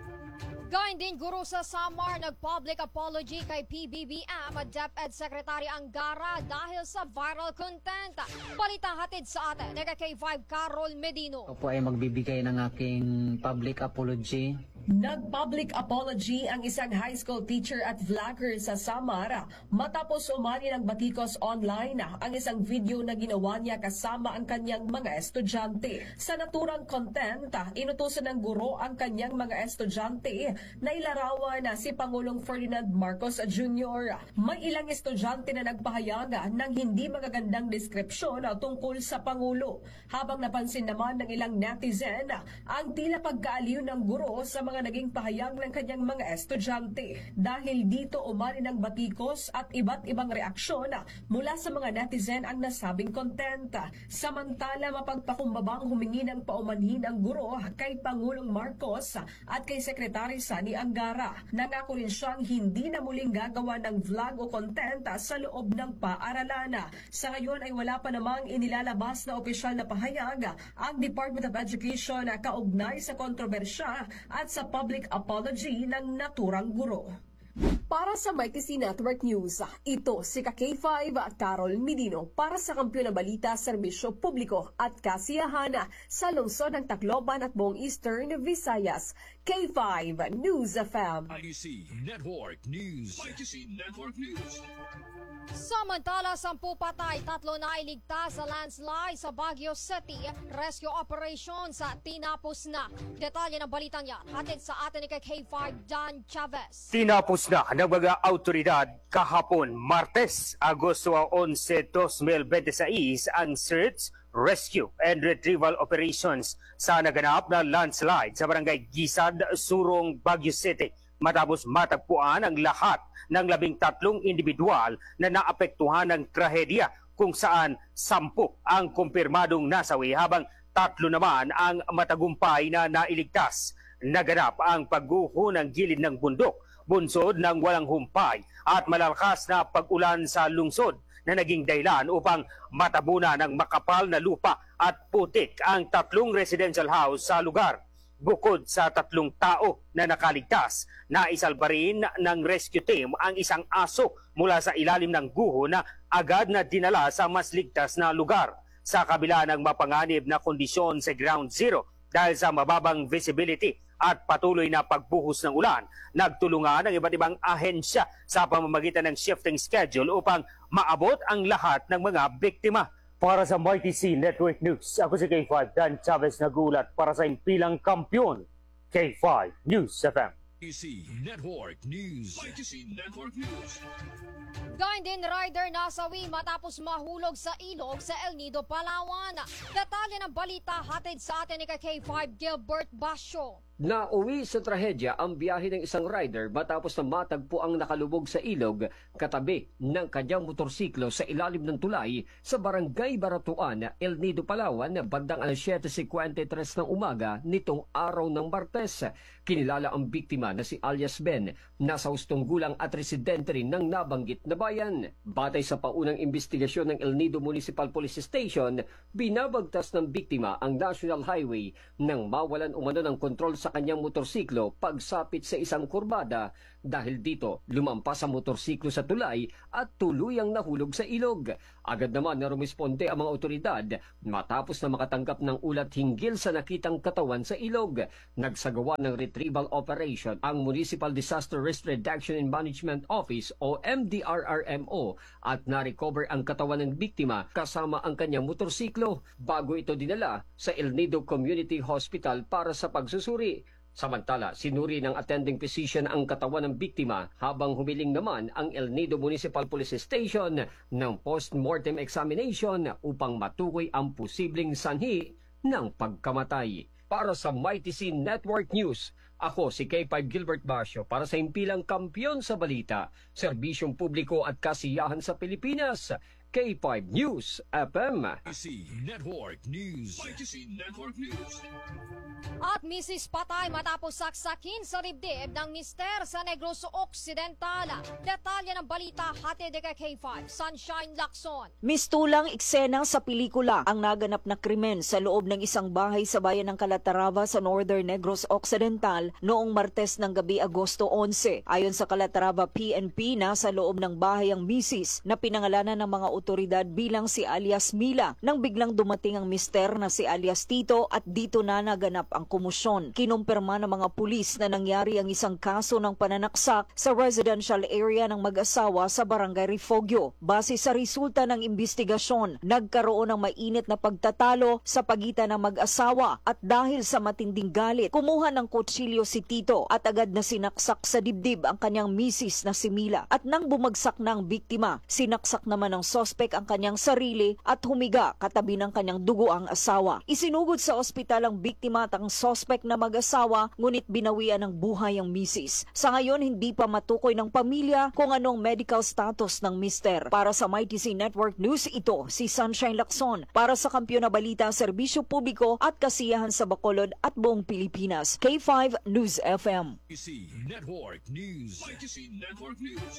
Gayun din guro sa Samar nag-public apology kay P B B M at DepEd Secretary Angara dahil sa viral content. Balita hatid sa atin ni K five Carol Medino. Ako po ay magbibigay ng aking public apology. Nag-public apology ang isang high school teacher at vlogger sa Samar matapos umani ng batikos online ang isang video na ginawa niya kasama ang kanyang mga estudyante. Sa naturang content, inutusan ng guro ang kanyang mga estudyante na ilarawan na si Pangulong Ferdinand Marcos Junior May ilang estudyante na nagpahayag ng hindi magagandang deskripsyon tungkol sa Pangulo, habang napansin naman ng ilang netizen ang tila pagkaaliw ng guro sa mga naging pahayag ng kanyang mga estudyante. Dahil dito umani ng batikos at iba't ibang reaksyon mula sa mga netizen ang nasabing content. Samantala, mapagpakumbabang humingi ng paumanhin ang guro kay Pangulong Marcos at kay Secretary Sani Angara. Nangako rin siyang hindi na muling gagawa ng vlog o content sa loob ng paaralan. Sa ngayon ay wala pa namang inilalabas na opisyal na pahayag ang Department of Education kaugnay sa kontrobersya at sa public apology ng naturang guro. Para sa Mighty C Network News, ito si ka K five Carol Medino para sa Kampiyon na Balita, Serbisyo Publiko at Kasiyahan sa lungsod ng Tacloban at buong Eastern Visayas. K five News F M. Mighty C Network News. Mighty C Network News. Samantala, sampu patay, tatlo na iligtas sa landslide sa Baguio City. Rescue operation sa tinapos na. Detalye ng balitang yan, hatid sa atin ni K five Dan Chavez. Tinapos na ng mga autoridad kahapon Martes, Agosto eleven, twenty twenty-six ang search, rescue and retrieval operations sa naganap na landslide sa barangay Gisad, Surong, Baguio City matapos matagpuan ang lahat ng labing tatlong individual na naapektuhan ng trahedya kung saan sampu ang kumpirmadong nasawi habang tatlo naman ang matagumpay na nailigtas. Naganap ang pagguho ng gilid ng bundok, bunsod ng walang humpay at malalakas na pag-ulan sa lungsod na naging dahilan upang matabunan ng makapal na lupa at putik ang tatlong residential house sa lugar. Bukod sa tatlong tao na nakaligtas, naisalba rin ng rescue team ang isang aso mula sa ilalim ng guho na agad na dinala sa mas ligtas na lugar. Sa kabila ng mapanganib na kondisyon sa ground zero dahil sa mababang visibility at patuloy na pagbuhos ng ulan, nagtulungan ang iba't ibang ahensya sa pamamagitan ng shifting schedule upang maabot ang lahat ng mga biktima. Para sa Mighty C Network News, ako si K five Dan Chavez nagulat para sa impilang kampiyon. K five News F M. Mighty C Network News. Mighty C Network News. Gayun din rider nasawi matapos mahulog sa ilog sa El Nido, Palawan. Detalye ng balita hatid sa atin ni K five Gilbert Basyo. Nauwi sa trahedya ang biyahe ng isang rider matapos na matagpo ang nakalubog sa ilog katabi ng kanyang motorsiklo sa ilalim ng tulay sa barangay Baratuan, El Nido, Palawan, bandang alas siyete fifty-three ng umaga nitong araw ng Martes. Kinilala ang biktima na si alias Ben, nasa hustong gulang at residente rin ng nabanggit na bayan. Batay sa paunang investigasyon ng El Nido Municipal Police Station, binabagtas ng biktima ang National Highway nang mawalan umano ng kontrol sa kanyang motorsiklo pagsapit sa isang kurbada. Dahil dito, lumampas ang motorsiklo sa tulay at tuluyang nahulog sa ilog. Agad naman na rumisponde ang mga otoridad matapos na makatanggap ng ulat hinggil sa nakitang katawan sa ilog. Nagsagawa ng retrieval operation ang Municipal Disaster Risk Reduction and Management Office o M D R R M O at na-recover ang katawan ng biktima kasama ang kanyang motorsiklo bago ito dinala sa El Nido Community Hospital para sa pagsusuri. Samantala, sinuri ng attending physician ang katawan ng biktima habang humiling naman ang El Nido Municipal Police Station ng post-mortem examination upang matukoy ang posibleng sanhi ng pagkamatay. Para sa Mighty C Network News, ako si K five Gilbert Basio para sa himpilang kampiyon sa balita, serbisyong publiko at kasiyahan sa Pilipinas, K five News F M. Mighty C Network News. Mighty C Network News. At Missus Patay matapos saksakin sa dibdib ng mister sa Negros Occidental. Detalye ng balita hatid kay K five Sunshine Lacson. Mistulang eksena sa pelikula ang naganap na krimen sa loob ng isang bahay sa bayan ng Calatrava sa Northern Negros Occidental noong Martes ng gabi Agosto eleven. Ayon sa Calatrava P N P, nasa loob ng bahay ang misis na pinangalanan ng mga otoridad bilang si alias Mila nang biglang dumating ang mister na si alias Tito at dito na naganap ang kumusyon. Kinumpirma ng mga pulis na nangyari ang isang kaso ng pananaksak sa residential area ng mag-asawa sa Barangay Refugio. Base sa resulta ng investigasyon, nagkaroon ng mainit na pagtatalo sa pagitan ng mag-asawa at dahil sa matinding galit, kumuha ng kutsilyo si Tito at agad na sinaksak sa dibdib ang kanyang misis na si Mila. At nang bumagsak na ang biktima, sinaksak naman ng sospek ang kanyang sarili at humiga katabi ng kanyang dugo ang asawa. Isinugod sa ospital ang biktima at ang sospek na mag-asawa, ngunit binawian ng buhay ang misis. Sa ngayon, hindi pa matukoy ng pamilya kung anong medical status ng mister. Para sa Mighty C Network News, ito si Sunshine Lacson para sa Kampiyon na Balita, Serbisyo Publiko at Kasiyahan sa Bacolod at buong Pilipinas. K five News F M. Mighty C Network News. Mighty C Network News.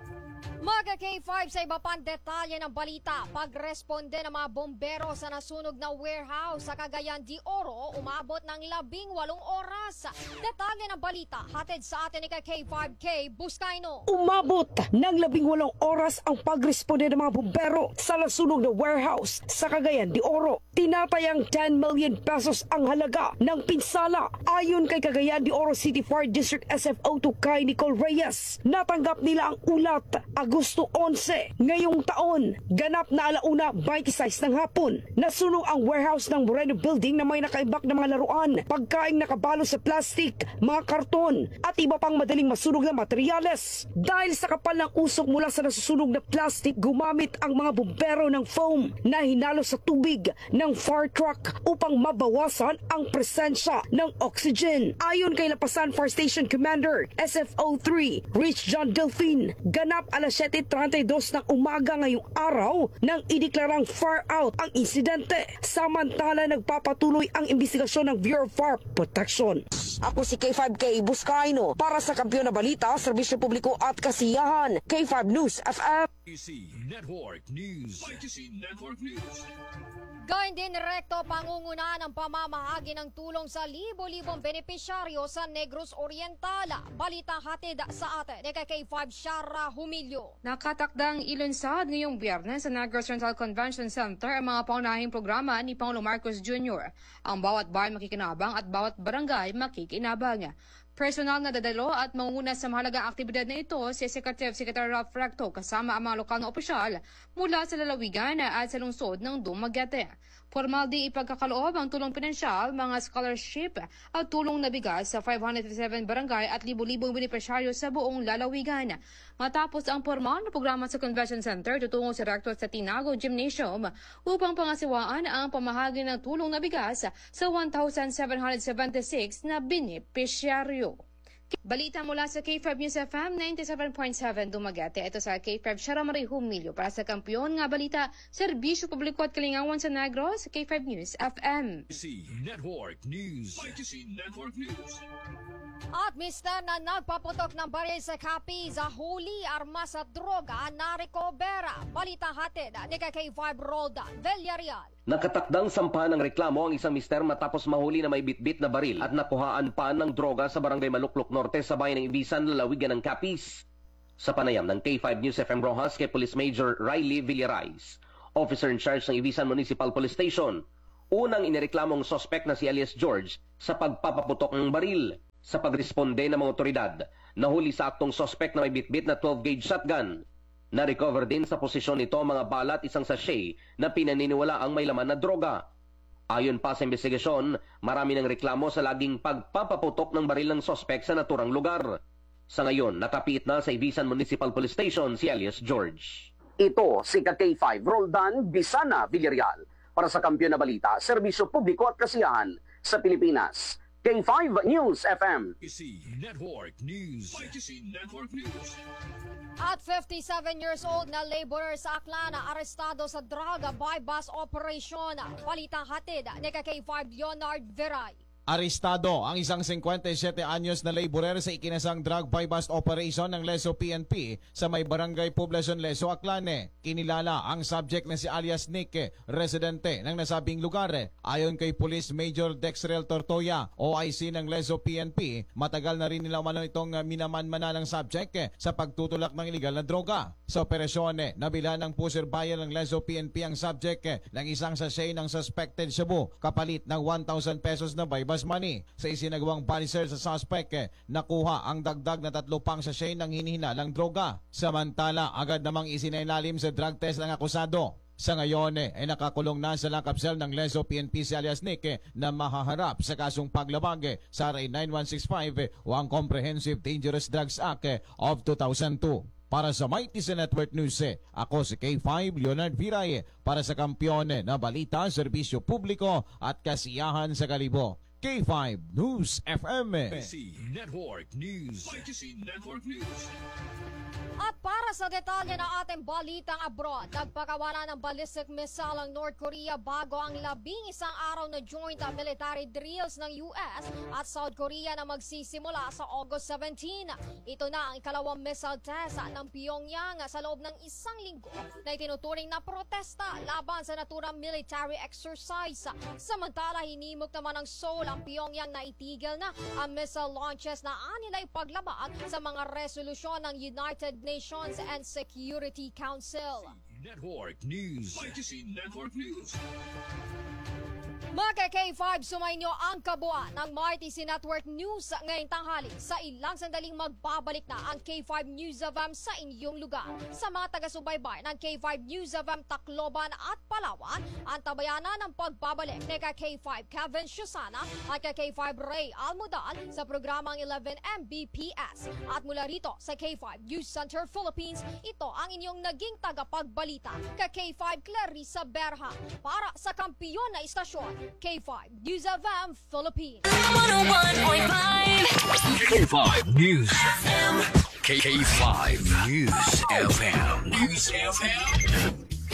Mga K five sa iba pang detalye ng balita, pagresponde ng mga bombero sa nasunog na warehouse sa Cagayan de Oro, umabot ng labing walong oras. Detalye ng balita, hatid sa atin ni K five K Buscaino. Umabot ng labing walong oras ang pagresponde ng mga bombero sa nasunog na warehouse sa Cagayan de Oro. Tinatayang ten million pesos ang halaga ng pinsala. Ayon kay Cagayan de Oro City Fire District S F O two kay Nicole Reyes, natanggap nila ang ulat Agosto eleven ngayong taon. Ganap na alauna twenty-six ng hapon. Nasunog ang warehouse ng Moreno Building na may nakaibak na mga laruan, pagkaing nakabalo sa plastic, mga karton at iba pang madaling masunog na materyales. Dahil sa kapal ng usok mula sa nasusunog na plastic, gumamit ang mga bumbero ng foam na hinalo sa tubig ng fire truck upang mabawasan ang presensya ng oxygen. Ayon kay Lapasan Fire Station Commander S F O three Rich John Delfin, ganap alas siyete thirty-two ng umaga ngayong araw nang ideklarang fire out ang insidente. Samantala, nagpapatuloy ang investigasyon ng Bureau of Fire Protection. Ako si K five K Buscaino para sa Kampiyon na Balita, Serbisyo Publiko at Kasiyahan, K five News F M. Mighty C Network News. Mighty C Network News. Gayun din rekto pangunguna ng pamamahagi ng tulong sa libo-libong benepisyaryo sa Negros Oriental. Balitang hatid sa atin ni K five Shara Humilio. Nakatakdang ilunsad ngayong Biyernes sa Negros Oriental Convention Center ang mga paunahing programa ni Pangulong Marcos Junior Ang bawat bayan makikinabang at bawat barangay makikinabang. Personal na dadalo at manguna sa mahalagang aktibidad na ito si Executive Secretary Ralph Recto kasama ang mga lokal na opisyal mula sa lalawigan at sa lungsod ng Dumaguete. Formal di ipagkakaloob ang tulong pinansyal, mga scholarship at tulong na bigas sa five hundred fifty-seven barangay at libo-libong benepisyaryo sa buong lalawigan. Matapos ang formal na programa sa Convention Center, tutungo si Recto sa Tinago Gymnasium upang pangasiwaan ang pamahagi ng tulong na bigas sa one thousand seven hundred seventy-six na benepisyaryo. Balita mula sa K five News F M ninety-seven point seven Dumaguete. Ito sa K five Shara Marie Humilio para sa kampiyon nga balita, serbisyo publiko at kalingawan sa Negros sa K five News F M. Y T C Network News. Y T C Network News. At mister na nagpaputok ng baril sa Capiz, huli, armas at droga na rekobera. Balita hatid ni K five Roldan Villarreal. Nakatakdang sampahan ng reklamo ang isang mister matapos mahuli na may bitbit na baril at nakuhaan pa ng droga sa barangay Maluklok Norte sa bayan ng Ibisan, lalawigan ng Capiz. Sa panayam ng K five News F M Rojas kay Police Major Riley Villarais, officer in charge ng Ibisan Municipal Police Station, unang inireklamong suspect na si alias George sa pagpapaputok ng baril. Sa pagresponde ng mga otoridad, nahuli sa aktong suspect na may bitbit na twelve gauge shotgun. Na-recover din sa posisyon nito mga balat isang sachet na pinaniniwala ang may laman na droga. Ayon pa sa investigasyon, marami ng reklamo sa laging pagpapaputok ng baril ng suspect sa naturang lugar. Sa ngayon, nakapit na sa Ibisan Municipal Police Station si alias George. Ito si K five Roldan Bisana Villarreal para sa Kampiyon na Balita, Serbisyo Publiko at Kasiyahan sa Pilipinas. K five News F M. Y T C Network News. Y T C Network News. At fifty-seven years old na laborer sa Aklana, arestado sa drug buy-bust operation. Balitang hatid ni K five Leonard Veray. Arestado ang isang fifty-seven anyos na laborer sa ikinasang drug buy-bust operation ng Leso P N P sa may barangay Poblacion Leso, Aclane. Kinilala ang subject na si alias Nick, residente ng nasabing lugar. Ayon kay Police Major Dexrel Tortoya, O I C ng Leso P N P, matagal na rin nila umano itong minamanmana ng subject sa pagtutulak ng iligal na droga. Sa operasyon, nabila ng pusher buyer ng Leso P N P ang subject ng isang sachet ng suspected shabu kapalit ng one thousand pesos na buy-bust money. Sa isinagawang body search sa suspect, nakuha ang dagdag na tatlo pang sachet ng hinihinalang droga. Samantala, agad namang isinailalim sa drug test ng akusado. Sa ngayon ay nakakulong na sa lock-up cell ng Leso P N P si alias Nick na mahaharap sa kasong paglabag sa R A nine one six five o ang Comprehensive Dangerous Drugs Act of two thousand two. Para sa Y T C Network News, ako si K five Leonard Viray para sa Kampiyon na Balita, Serbisyo Publiko at Kasiyahan sa Kalibo. K five News F M. Y T C Network News. Y T C Network News. At para sa detalye ng ating balitang abroad, nagpakawala ng ballistic missile ang North Korea bago ang labing isang araw na joint military drills ng U S at South Korea na magsisimula sa August seventeenth. Ito na ang ikalawang missile test ng Pyongyang sa loob ng isang linggo na itinuturing na protesta laban sa naturang military exercise. Samantala, hinimok naman ng Seoul ang Pyongyang na itigil na ang missile launches na anilay paglabag sa mga resolusyon ng United Nations and Security Council. Network News. Y T C Network News. Mga K five, sumainyo ang kabuuan ng Y T C Network News ngayong tanghali. Sa ilang sandaling magbabalik na ang K five News of M sa inyong lugar. Sa mga taga-subaybay ng K five News of M Tacloban at Palawan, ang tabayanan ng pagbabalik ni K five Kevin Shusana at K five Ray Almudal sa programang eleven M B P S. At mula rito sa K five News Center Philippines, ito ang inyong naging tagapagbalita, K five Clarissa Berha. Para sa kampiyon na istasyon, K five News of M Philippines. one oh one point five K five News F M. K five News F M. News F M.